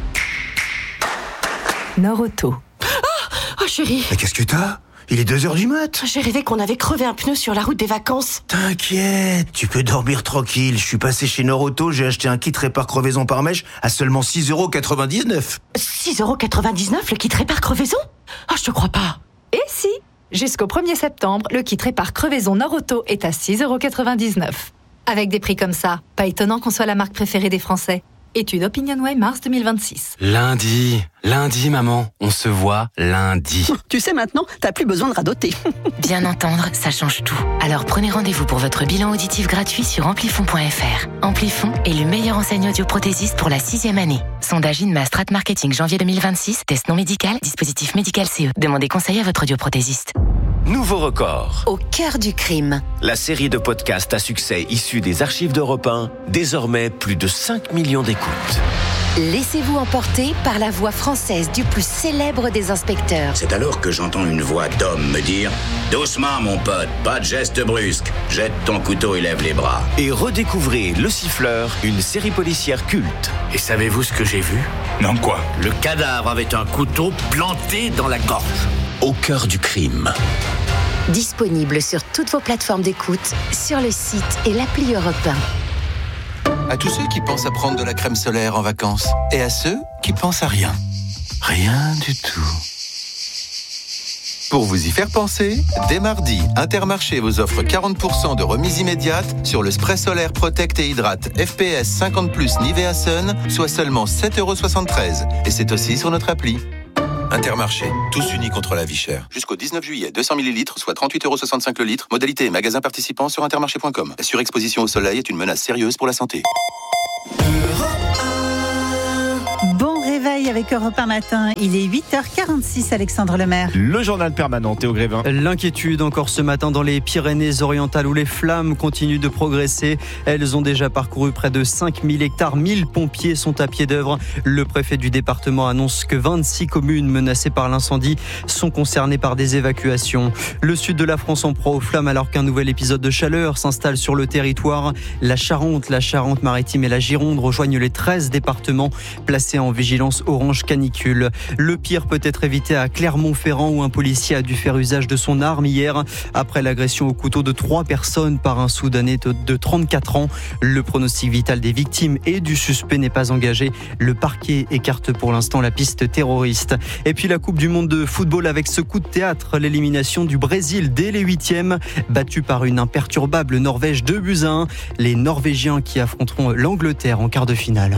Nord-Auto. Oh, oh chérie. Mais qu'est-ce que t'as ? Il est deux heures du mat. J'ai rêvé qu'on avait crevé un pneu sur la route des vacances. T'inquiète, tu peux dormir tranquille. Je suis passé chez Nord-Auto, j'ai acheté un kit répare crevaison par mèche à seulement six euros quatre-vingt-dix-neuf. six euros quatre-vingt-dix-neuf le kit répare crevaison ? Oh, je te crois pas. Et si ? Jusqu'au premier septembre, le kit répare crevaison Nord-Auto est à six euros quatre-vingt-dix-neuf. Avec des prix comme ça, pas étonnant qu'on soit la marque préférée des Français. Étude OpinionWay mars deux mille vingt-six. Lundi, lundi maman, on se voit lundi. Tu sais maintenant, t'as plus besoin de radoter. Bien entendre, ça change tout. Alors prenez rendez-vous pour votre bilan auditif gratuit sur amplifon point f r. Amplifon est le meilleur enseigne audioprothésiste pour la sixième année. Sondage Inma Strat Marketing janvier deux mille vingt-six, test non médical, dispositif médical C E. Demandez conseil à votre audioprothésiste. Nouveau record. Au cœur du crime. La série de podcasts à succès issue des archives d'Europe un, désormais plus de cinq millions d'écoutes. Laissez-vous emporter par la voix française du plus célèbre des inspecteurs. C'est alors que j'entends une voix d'homme me dire « Doucement mon pote, pas de geste brusque. Jette ton couteau et lève les bras. » Et redécouvrez Le Siffleur, une série policière culte. Et savez-vous ce que j'ai vu? Non, quoi? Le cadavre avait un couteau planté dans la gorge. Au cœur du crime. Disponible sur toutes vos plateformes d'écoute, sur le site et l'appli Europe un. À tous ceux qui pensent à prendre de la crème solaire en vacances et à ceux qui pensent à rien. Rien du tout. Pour vous y faire penser, dès mardi, Intermarché vous offre quarante pour cent de remise immédiate sur le spray solaire Protect et Hydrate F P S cinquante plus Nivea Sun, soit seulement sept euros soixante-treize. Et c'est aussi sur notre appli. Intermarché, tous unis contre la vie chère. Jusqu'au dix-neuf juillet, deux cents millilitres, soit trente-huit euros soixante-cinq le litre. Modalité et magasin participant sur intermarché point com. La surexposition au soleil est une menace sérieuse pour la santé. Bon réveil avec Europe un matin. Il est huit heures quarante-six, Alexandre Lemaire. Le journal permanent, Théo Grévin. L'inquiétude encore ce matin dans les Pyrénées-Orientales où les flammes continuent de progresser. Elles ont déjà parcouru près de cinq mille hectares. mille pompiers sont à pied d'œuvre. Le préfet du département annonce que vingt-six communes menacées par l'incendie sont concernées par des évacuations. Le sud de la France en proie aux flammes alors qu'un nouvel épisode de chaleur s'installe sur le territoire. La Charente, la Charente-Maritime et la Gironde rejoignent les treize départements placés en vigilance orange canicule. Le pire peut être évité à Clermont-Ferrand où un policier a dû faire usage de son arme hier après l'agression au couteau de trois personnes par un Soudanais de trente-quatre ans. Le pronostic vital des victimes et du suspect n'est pas engagé. Le parquet écarte pour l'instant la piste terroriste. Et puis la Coupe du Monde de football avec ce coup de théâtre, l'élimination du Brésil dès les huitièmes, battu par une imperturbable Norvège deux buts à un. Les Norvégiens qui affronteront l'Angleterre en quart de finale.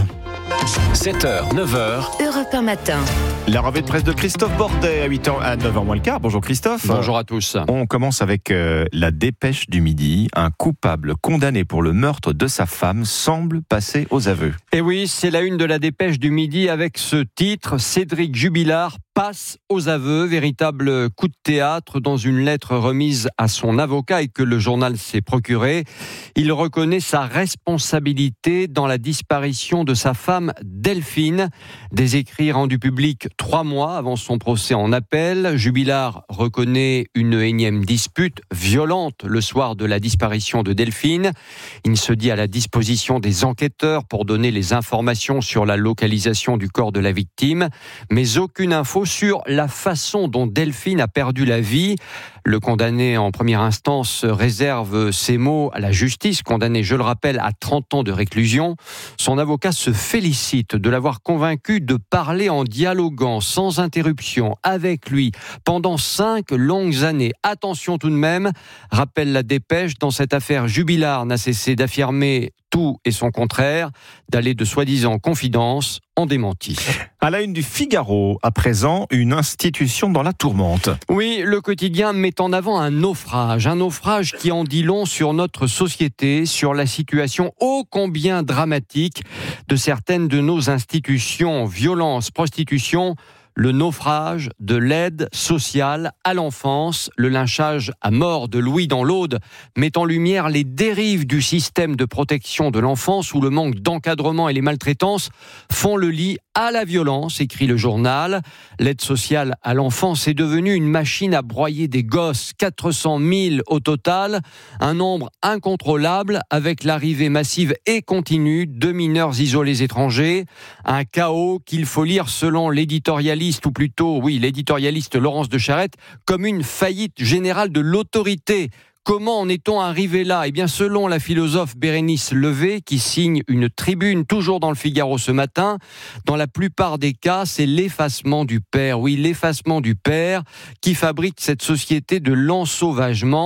sept heures, neuf heures. Europe un matin. La revue de presse de Christophe Bordet à huit heures, à neuf heures moins le quart. Bonjour Christophe. Bonjour à tous. On commence avec euh, la dépêche du midi. Un coupable condamné pour le meurtre de sa femme semble passer aux aveux. Et oui, c'est la une de la dépêche du midi avec ce titre, Cédric Jubilard passe aux aveux, véritable coup de théâtre dans une lettre remise à son avocat et que le journal s'est procuré. Il reconnaît sa responsabilité dans la disparition de sa femme Delphine. Des écrits rendus publics trois mois avant son procès en appel. Jubilard reconnaît une énième dispute violente le soir de la disparition de Delphine. Il se dit à la disposition des enquêteurs pour donner les informations sur la localisation du corps de la victime, mais aucune info sur la façon dont Delphine a perdu la vie. Le condamné en première instance réserve ses mots à la justice, condamné, je le rappelle, à trente ans de réclusion. Son avocat se félicite de l'avoir convaincu de parler en dialoguant sans interruption avec lui pendant cinq longues années. Attention tout de même, rappelle la dépêche, dans cette affaire, Jubilard n'a cessé d'affirmer tout et son contraire, d'aller de soi-disant confidences en démenti. À la une du Figaro, à présent, une institution dans la tourmente. Oui, le quotidien met en avant un naufrage, un naufrage qui en dit long sur notre société, sur la situation ô combien dramatique de certaines de nos institutions, violence, prostitution, le naufrage de l'aide sociale à l'enfance, le lynchage à mort de Louis dans l'Aude met en lumière les dérives du système de protection de l'enfance où le manque d'encadrement et les maltraitances font le lit à la violence, écrit le journal. L'aide sociale à l'enfance est devenue une machine à broyer des gosses, quatre cent mille au total, un nombre incontrôlable avec l'arrivée massive et continue de mineurs isolés étrangers, un chaos qu'il faut lire selon l'éditorialiste, ou plutôt, oui, l'éditorialiste Laurence de Charette, comme une faillite générale de l'autorité. Comment en est-on arrivé là ? Eh bien, selon la philosophe Bérénice Levé, qui signe une tribune toujours dans le Figaro ce matin, dans la plupart des cas, c'est l'effacement du père. Oui, l'effacement du père qui fabrique cette société de l'ensauvagement.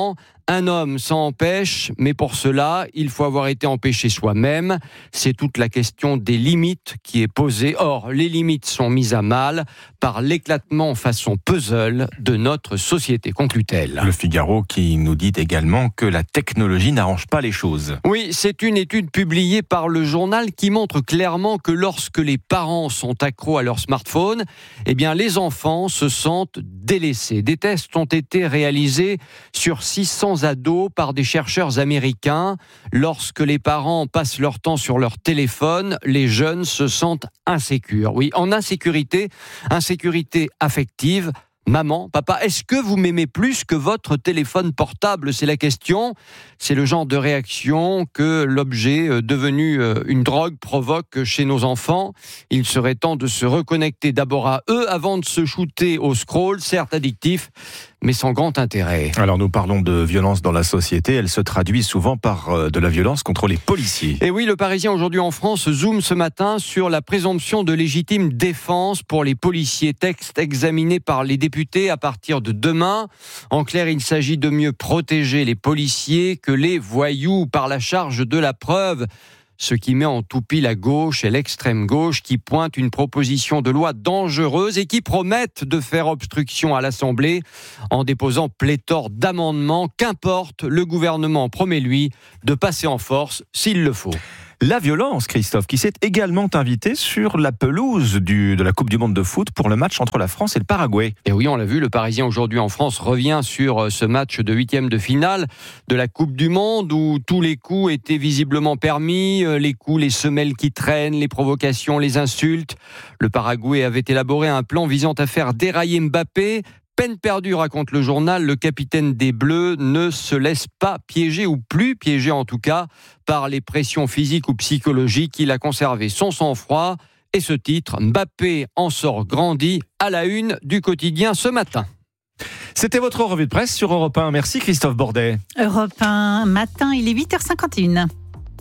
un homme s'en empêche, mais pour cela, il faut avoir été empêché soi-même. C'est toute la question des limites qui est posée. Or, les limites sont mises à mal par l'éclatement façon puzzle de notre société, conclut-elle. Le Figaro qui nous dit également que la technologie n'arrange pas les choses. Oui, c'est une étude publiée par le journal qui montre clairement que lorsque les parents sont accros à leur smartphone, eh bien, les enfants se sentent délaissés. Des tests ont été réalisés sur six cents ados par des chercheurs américains. Lorsque les parents passent leur temps sur leur téléphone, les jeunes se sentent insécures. Oui, en insécurité, insécurité affective. Maman, papa, est-ce que vous m'aimez plus que votre téléphone portable ? C'est la question. C'est le genre de réaction que l'objet devenu une drogue provoque chez nos enfants. Il serait temps de se reconnecter d'abord à eux avant de se shooter au scroll, certes addictif, mais sans grand intérêt. Alors nous parlons de violence dans la société. Elle se traduit souvent par de la violence contre les policiers. Et oui, le Parisien aujourd'hui en France zoome ce matin sur la présomption de légitime défense pour les policiers. Texte examiné par les députés à partir de demain. En clair, il s'agit de mieux protéger les policiers que les voyous par la charge de la preuve. Ce qui met en toupie la gauche et l'extrême gauche qui pointent une proposition de loi dangereuse et qui promettent de faire obstruction à l'Assemblée en déposant pléthore d'amendements. Qu'importe, le gouvernement promet, lui, de passer en force s'il le faut. La violence, Christophe, qui s'est également invité sur la pelouse du, de la Coupe du Monde de foot pour le match entre la France et le Paraguay. Et oui, on l'a vu, le Parisien aujourd'hui en France revient sur ce match de huitième de finale de la Coupe du Monde où tous les coups étaient visiblement permis, les coups, les semelles qui traînent, les provocations, les insultes. Le Paraguay avait élaboré un plan visant à faire dérailler Mbappé. Peine perdue, raconte le journal, le capitaine des Bleus ne se laisse pas piéger, ou plus piéger en tout cas, par les pressions physiques ou psychologiques. Il a conservé son sang-froid et ce titre, Mbappé en sort grandi, à la une du quotidien ce matin. C'était votre revue de presse sur Europe un. Merci Christophe Bordet. Europe un matin, il est huit heures cinquante et un.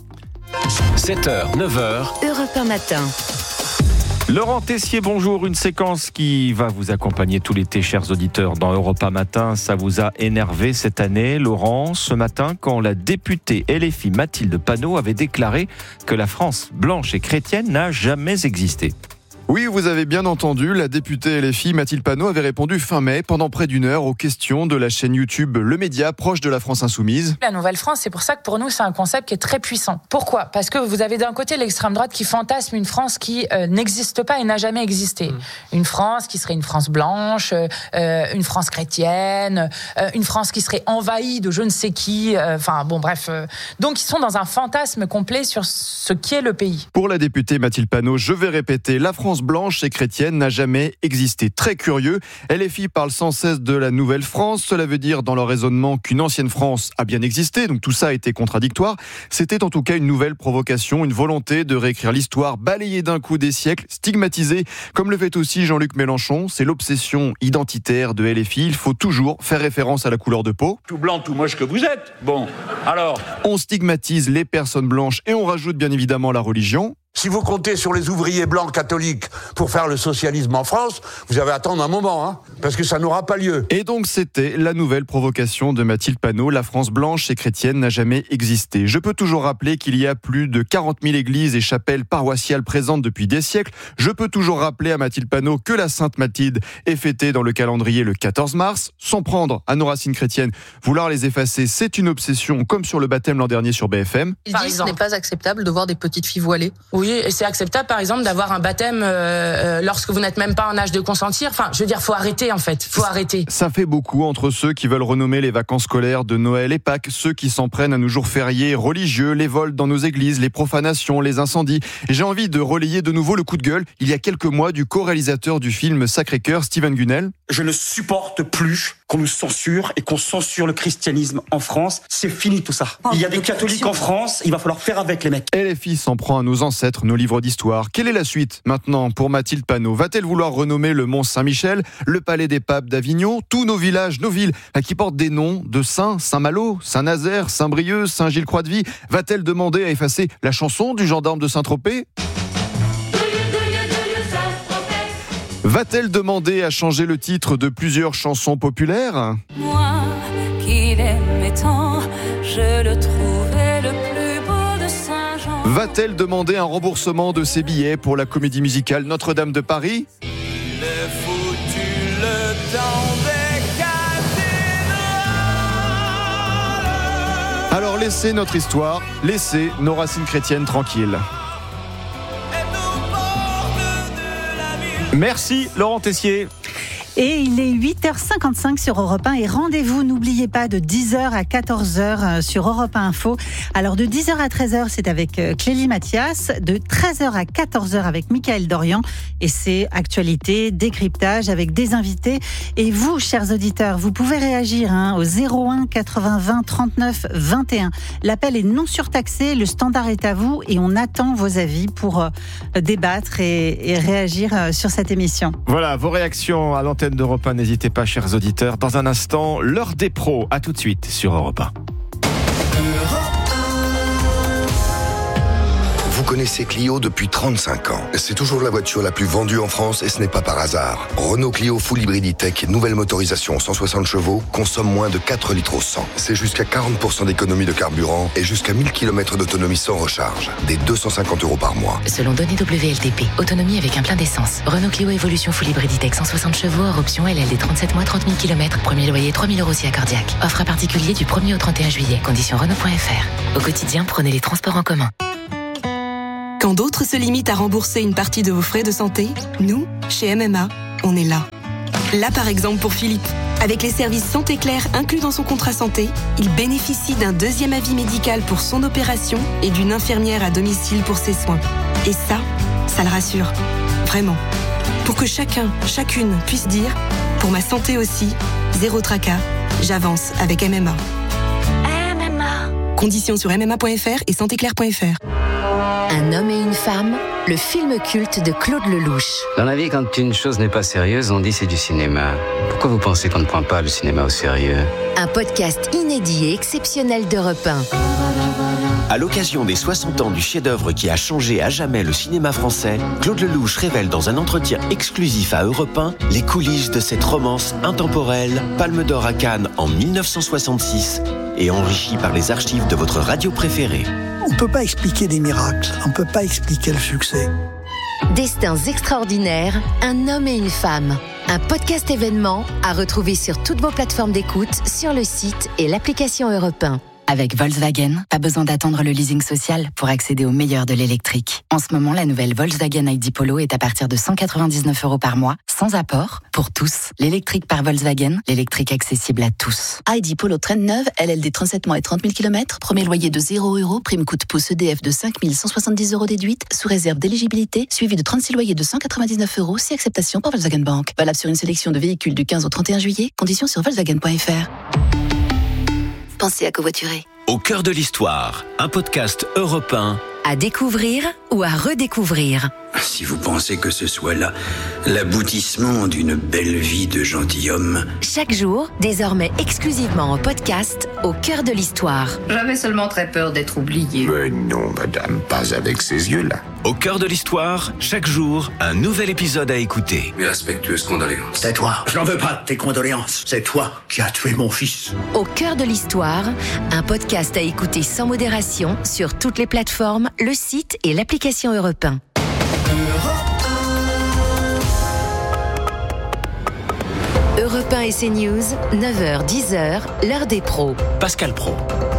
sept heures, neuf heures. Europe un matin. Laurent Tessier, bonjour. Une séquence qui va vous accompagner tout l'été, chers auditeurs, dans Europe un Matin. Ça vous a énervé cette année, Laurent, ce matin, quand la députée L F I Mathilde Panot avait déclaré que la France blanche et chrétienne n'a jamais existé. Oui, vous avez bien entendu, la députée L F I Mathilde Panot avait répondu fin mai pendant près d'une heure aux questions de la chaîne YouTube Le Média, proche de la France Insoumise. La Nouvelle-France, c'est pour ça que pour nous, c'est un concept qui est très puissant. Pourquoi ? Parce que vous avez d'un côté l'extrême droite qui fantasme une France qui euh, n'existe pas et n'a jamais existé. Mmh. Une France qui serait une France blanche, euh, une France chrétienne, euh, une France qui serait envahie de je ne sais qui. Enfin euh, bon, bref. Euh, donc ils sont dans un fantasme complet sur ce qu'est le pays. Pour la députée Mathilde Panot, je vais répéter, la France blanche et chrétienne n'a jamais existé. Très curieux, L F I parle sans cesse de la nouvelle France. Cela veut dire dans leur raisonnement qu'une ancienne France a bien existé, donc tout ça a été contradictoire. C'était en tout cas une nouvelle provocation, une volonté de réécrire l'histoire, balayer d'un coup des siècles, stigmatiser, comme le fait aussi Jean-Luc Mélenchon. C'est l'obsession identitaire de L F I. Il faut toujours faire référence à la couleur de peau. Tout blanc, tout moche que vous êtes. Bon, alors... On stigmatise les personnes blanches et on rajoute bien évidemment la religion. Si vous comptez sur les ouvriers blancs catholiques pour faire le socialisme en France, vous avez à attendre un moment, hein, parce que ça n'aura pas lieu. Et donc c'était la nouvelle provocation de Mathilde Panot. La France blanche et chrétienne n'a jamais existé. Je peux toujours rappeler qu'il y a plus de quarante mille églises et chapelles paroissiales présentes depuis des siècles. Je peux toujours rappeler à Mathilde Panot que la Sainte Mathilde est fêtée dans le calendrier le quatorze mars. Sans prendre à nos racines chrétiennes, vouloir les effacer, c'est une obsession, comme sur le baptême l'an dernier sur B F M. Il dit ce n'est pas acceptable de voir des petites filles voilées. Oui, et c'est acceptable, par exemple, d'avoir un baptême euh, lorsque vous n'êtes même pas en âge de consentir. Enfin, je veux dire, faut arrêter, en fait. Faut arrêter. Ça fait beaucoup entre ceux qui veulent renommer les vacances scolaires de Noël et Pâques, ceux qui s'en prennent à nos jours fériés religieux, les vols dans nos églises, les profanations, les incendies. Et j'ai envie de relayer de nouveau le coup de gueule, il y a quelques mois, du co-réalisateur du film Sacré-Cœur, Steven Gunnell. Je ne supporte plus qu'on nous censure et qu'on censure le christianisme en France. C'est fini tout ça. Il y a des catholiques en France, il va falloir faire avec les mecs. L F I s'en prend à nos ancêtres, nos livres d'histoire. Quelle est la suite maintenant pour Mathilde Panot ? Va-t-elle vouloir renommer le Mont Saint-Michel, le Palais des Papes d'Avignon, tous nos villages, nos villes, qui portent des noms de saints, Saint-Malo, Saint-Nazaire, Saint-Brieuc, Saint-Gilles-Croix-de-Vie ? Va-t-elle demander à effacer la chanson du gendarme de Saint-Tropez ? Va-t-elle demander à changer le titre de plusieurs chansons populaires ? Moi, qu'il aimait tant, je le trouvais le plus beau de Saint-Jean. Va-t-elle demander un remboursement de ses billets pour la comédie musicale Notre-Dame de Paris ? Il est foutu le temps des cathédrales. Alors laissez notre histoire, laissez nos racines chrétiennes tranquilles. Merci Laurent Tessier. Et il est huit heures cinquante-cinq sur Europe un et rendez-vous, n'oubliez pas, de dix heures à quatorze heures sur Europe un Info. Alors de dix heures à treize heures, c'est avec Clélie Mathias, de treize heures à quatorze heures avec Mickaël Dorian, et c'est actualité, décryptage avec des invités. Et vous, chers auditeurs, vous pouvez réagir hein, au zéro un quatre-vingts vingt trente-neuf vingt et un. L'appel est non surtaxé, le standard est à vous et on attend vos avis pour euh, débattre et, et réagir euh, sur cette émission. Voilà, vos réactions à l'antenne d'Europe un, n'hésitez pas, chers auditeurs. Dans un instant, l'heure des pros. À tout de suite sur Europe un. Vous connaissez Clio depuis trente-cinq ans. C'est toujours la voiture la plus vendue en France et ce n'est pas par hasard. Renault Clio Full Hybrid E-Tech, nouvelle motorisation cent soixante chevaux, consomme moins de quatre litres au cent. C'est jusqu'à quarante pour cent d'économie de carburant et jusqu'à mille kilomètres d'autonomie sans recharge. Des deux cent cinquante euros par mois. Selon données W L T P, autonomie avec un plein d'essence. Renault Clio Evolution Full Hybrid E-Tech cent soixante chevaux, hors option L L D trente-sept mois, trente mille kilomètres. Premier loyer trois mille euros si accordiaque. Offre à particulier du premier au trente et un juillet. Conditions Renault point F R. Au quotidien, prenez les transports en commun. Quand d'autres se limitent à rembourser une partie de vos frais de santé, nous, chez M M A, on est là. Là, par exemple, pour Philippe. Avec les services Santé Claire inclus dans son contrat santé, il bénéficie d'un deuxième avis médical pour son opération et d'une infirmière à domicile pour ses soins. Et ça, ça le rassure. Vraiment. Pour que chacun, chacune puisse dire « Pour ma santé aussi, zéro tracas, j'avance avec M M A ». M M A. Conditions sur m m a point f r et santé claire point f r. Un homme et une femme, le film culte de Claude Lelouch. Dans la vie, quand une chose n'est pas sérieuse, on dit c'est du cinéma. Pourquoi vous pensez qu'on ne prend pas le cinéma au sérieux ? Un podcast inédit et exceptionnel d'Europe un. À l'occasion des soixante ans du chef-d'œuvre qui a changé à jamais le cinéma français, Claude Lelouch révèle dans un entretien exclusif à Europe un les coulisses de cette romance intemporelle, Palme d'Or à Cannes en dix-neuf cent soixante-six et enrichie par les archives de votre radio préférée. On ne peut pas expliquer des miracles, on ne peut pas expliquer le succès. Destins extraordinaires, un homme et une femme. Un podcast événement à retrouver sur toutes vos plateformes d'écoute, sur le site et l'application Europe un. Avec Volkswagen, pas besoin d'attendre le leasing social pour accéder au meilleur de l'électrique. En ce moment, la nouvelle Volkswagen I D Polo est à partir de cent quatre-vingt-dix-neuf euros par mois, sans apport, pour tous. L'électrique par Volkswagen, l'électrique accessible à tous. I D Polo traîne neuve, L L D trente-sept mois et trente mille kilomètres, premier loyer de zéro euros, prime coût pouce E D F de cinq mille cent soixante-dix euros déduite, sous réserve d'éligibilité, suivi de trente-six loyers de cent quatre-vingt-dix-neuf euros, si acceptation par Volkswagen Bank. Valable sur une sélection de véhicules du quinze au trente et un juillet, conditions sur volkswagen point f r. Pensez à covoiturer. Au cœur de l'histoire, un podcast Europe un. À découvrir ou à redécouvrir. Si vous pensez que ce soit là l'aboutissement d'une belle vie de gentilhomme. Chaque jour, désormais exclusivement en podcast, au cœur de l'histoire. J'avais seulement très peur d'être oublié. Mais non, madame, pas avec ces yeux-là. Au cœur de l'histoire, chaque jour, un nouvel épisode à écouter. Mes respectueuses condoléances. C'est toi, je n'en veux pas de tes condoléances. C'est toi qui as tué mon fils. Au cœur de l'histoire, un podcast à écouter sans modération sur toutes les plateformes, le site et l'application Europe un. Europe un et CNews, neuf heures dix heures, l'heure des pros. Pascal Pro.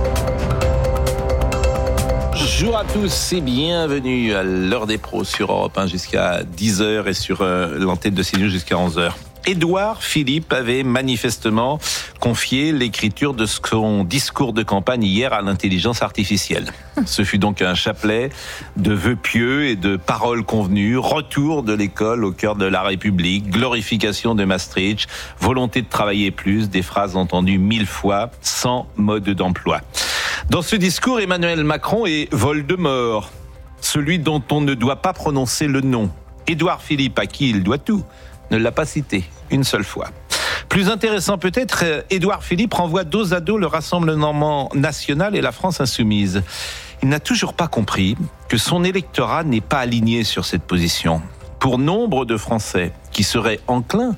Bonjour à tous et bienvenue à l'heure des pros sur Europe un jusqu'à dix heures et sur euh, l'antenne de CNews jusqu'à onze heures. Édouard Philippe avait manifestement confié l'écriture de son discours de campagne hier à l'intelligence artificielle. Ce fut donc un chapelet de vœux pieux et de paroles convenues, retour de l'école au cœur de la République, glorification de Maastricht, volonté de travailler plus, des phrases entendues mille fois, sans mode d'emploi. Dans ce discours, Emmanuel Macron est Voldemort, celui dont on ne doit pas prononcer le nom. Édouard Philippe, à qui il doit tout, ne l'a pas cité une seule fois. Plus intéressant peut-être, Édouard Philippe renvoie dos à dos le Rassemblement national et la France insoumise. Il n'a toujours pas compris que son électorat n'est pas aligné sur cette position. Pour nombre de Français qui seraient enclins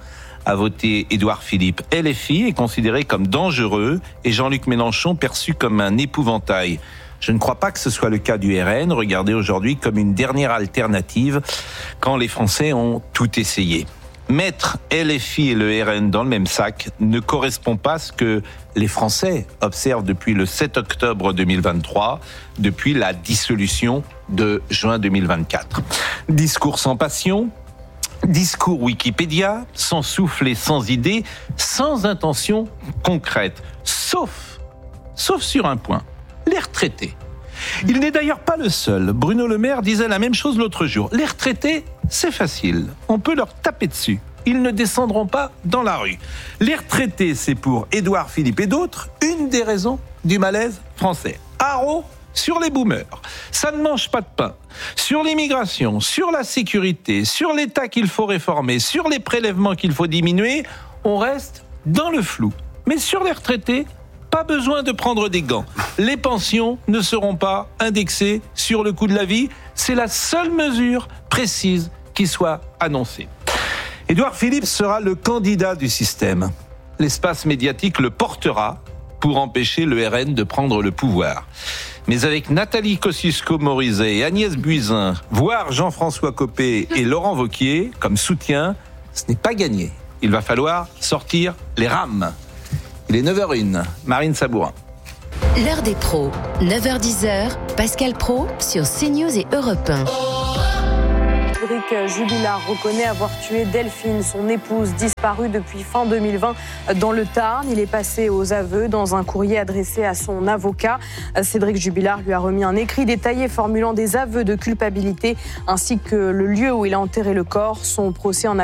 a voté Édouard Philippe. L F I est considéré comme dangereux et Jean-Luc Mélenchon perçu comme un épouvantail. Je ne crois pas que ce soit le cas du R N, regardé aujourd'hui comme une dernière alternative quand les Français ont tout essayé. Mettre L F I et le R N dans le même sac ne correspond pas à ce que les Français observent depuis le sept octobre deux mille vingt-trois, depuis la dissolution de juin deux mille vingt-quatre. Discours sans passion, discours Wikipédia, sans souffle et sans idée, sans intention concrète, sauf, sauf sur un point, les retraités. Il n'est d'ailleurs pas le seul. Bruno Le Maire disait la même chose l'autre jour. Les retraités, c'est facile. On peut leur taper dessus. Ils ne descendront pas dans la rue. Les retraités, c'est pour Édouard Philippe et d'autres une des raisons du malaise français. Haro sur les boomers. Ça ne mange pas de pain. Sur l'immigration, sur la sécurité, sur l'État qu'il faut réformer, sur les prélèvements qu'il faut diminuer, on reste dans le flou. Mais sur les retraités, pas besoin de prendre des gants. Les pensions ne seront pas indexées sur le coût de la vie. C'est la seule mesure précise qui soit annoncée. Édouard Philippe sera le candidat du système. L'espace médiatique le portera pour empêcher le R N de prendre le pouvoir. Mais avec Nathalie Kosciusko-Morizet et Agnès Buzyn, voire Jean-François Copé et Laurent Wauquiez comme soutien, ce n'est pas gagné. Il va falloir sortir les rames. Il est neuf heures zéro un, Marine Sabourin. L'heure des pros, neuf heures dix, Pascal Praud sur CNews et Europe un. Cédric Jubilard reconnaît avoir tué Delphine, son épouse disparue depuis fin deux mille vingt dans le Tarn. Il est passé aux aveux dans un courrier adressé à son avocat. Cédric Jubilard lui a remis un écrit détaillé formulant des aveux de culpabilité ainsi que le lieu où il a enterré le corps. Son procès en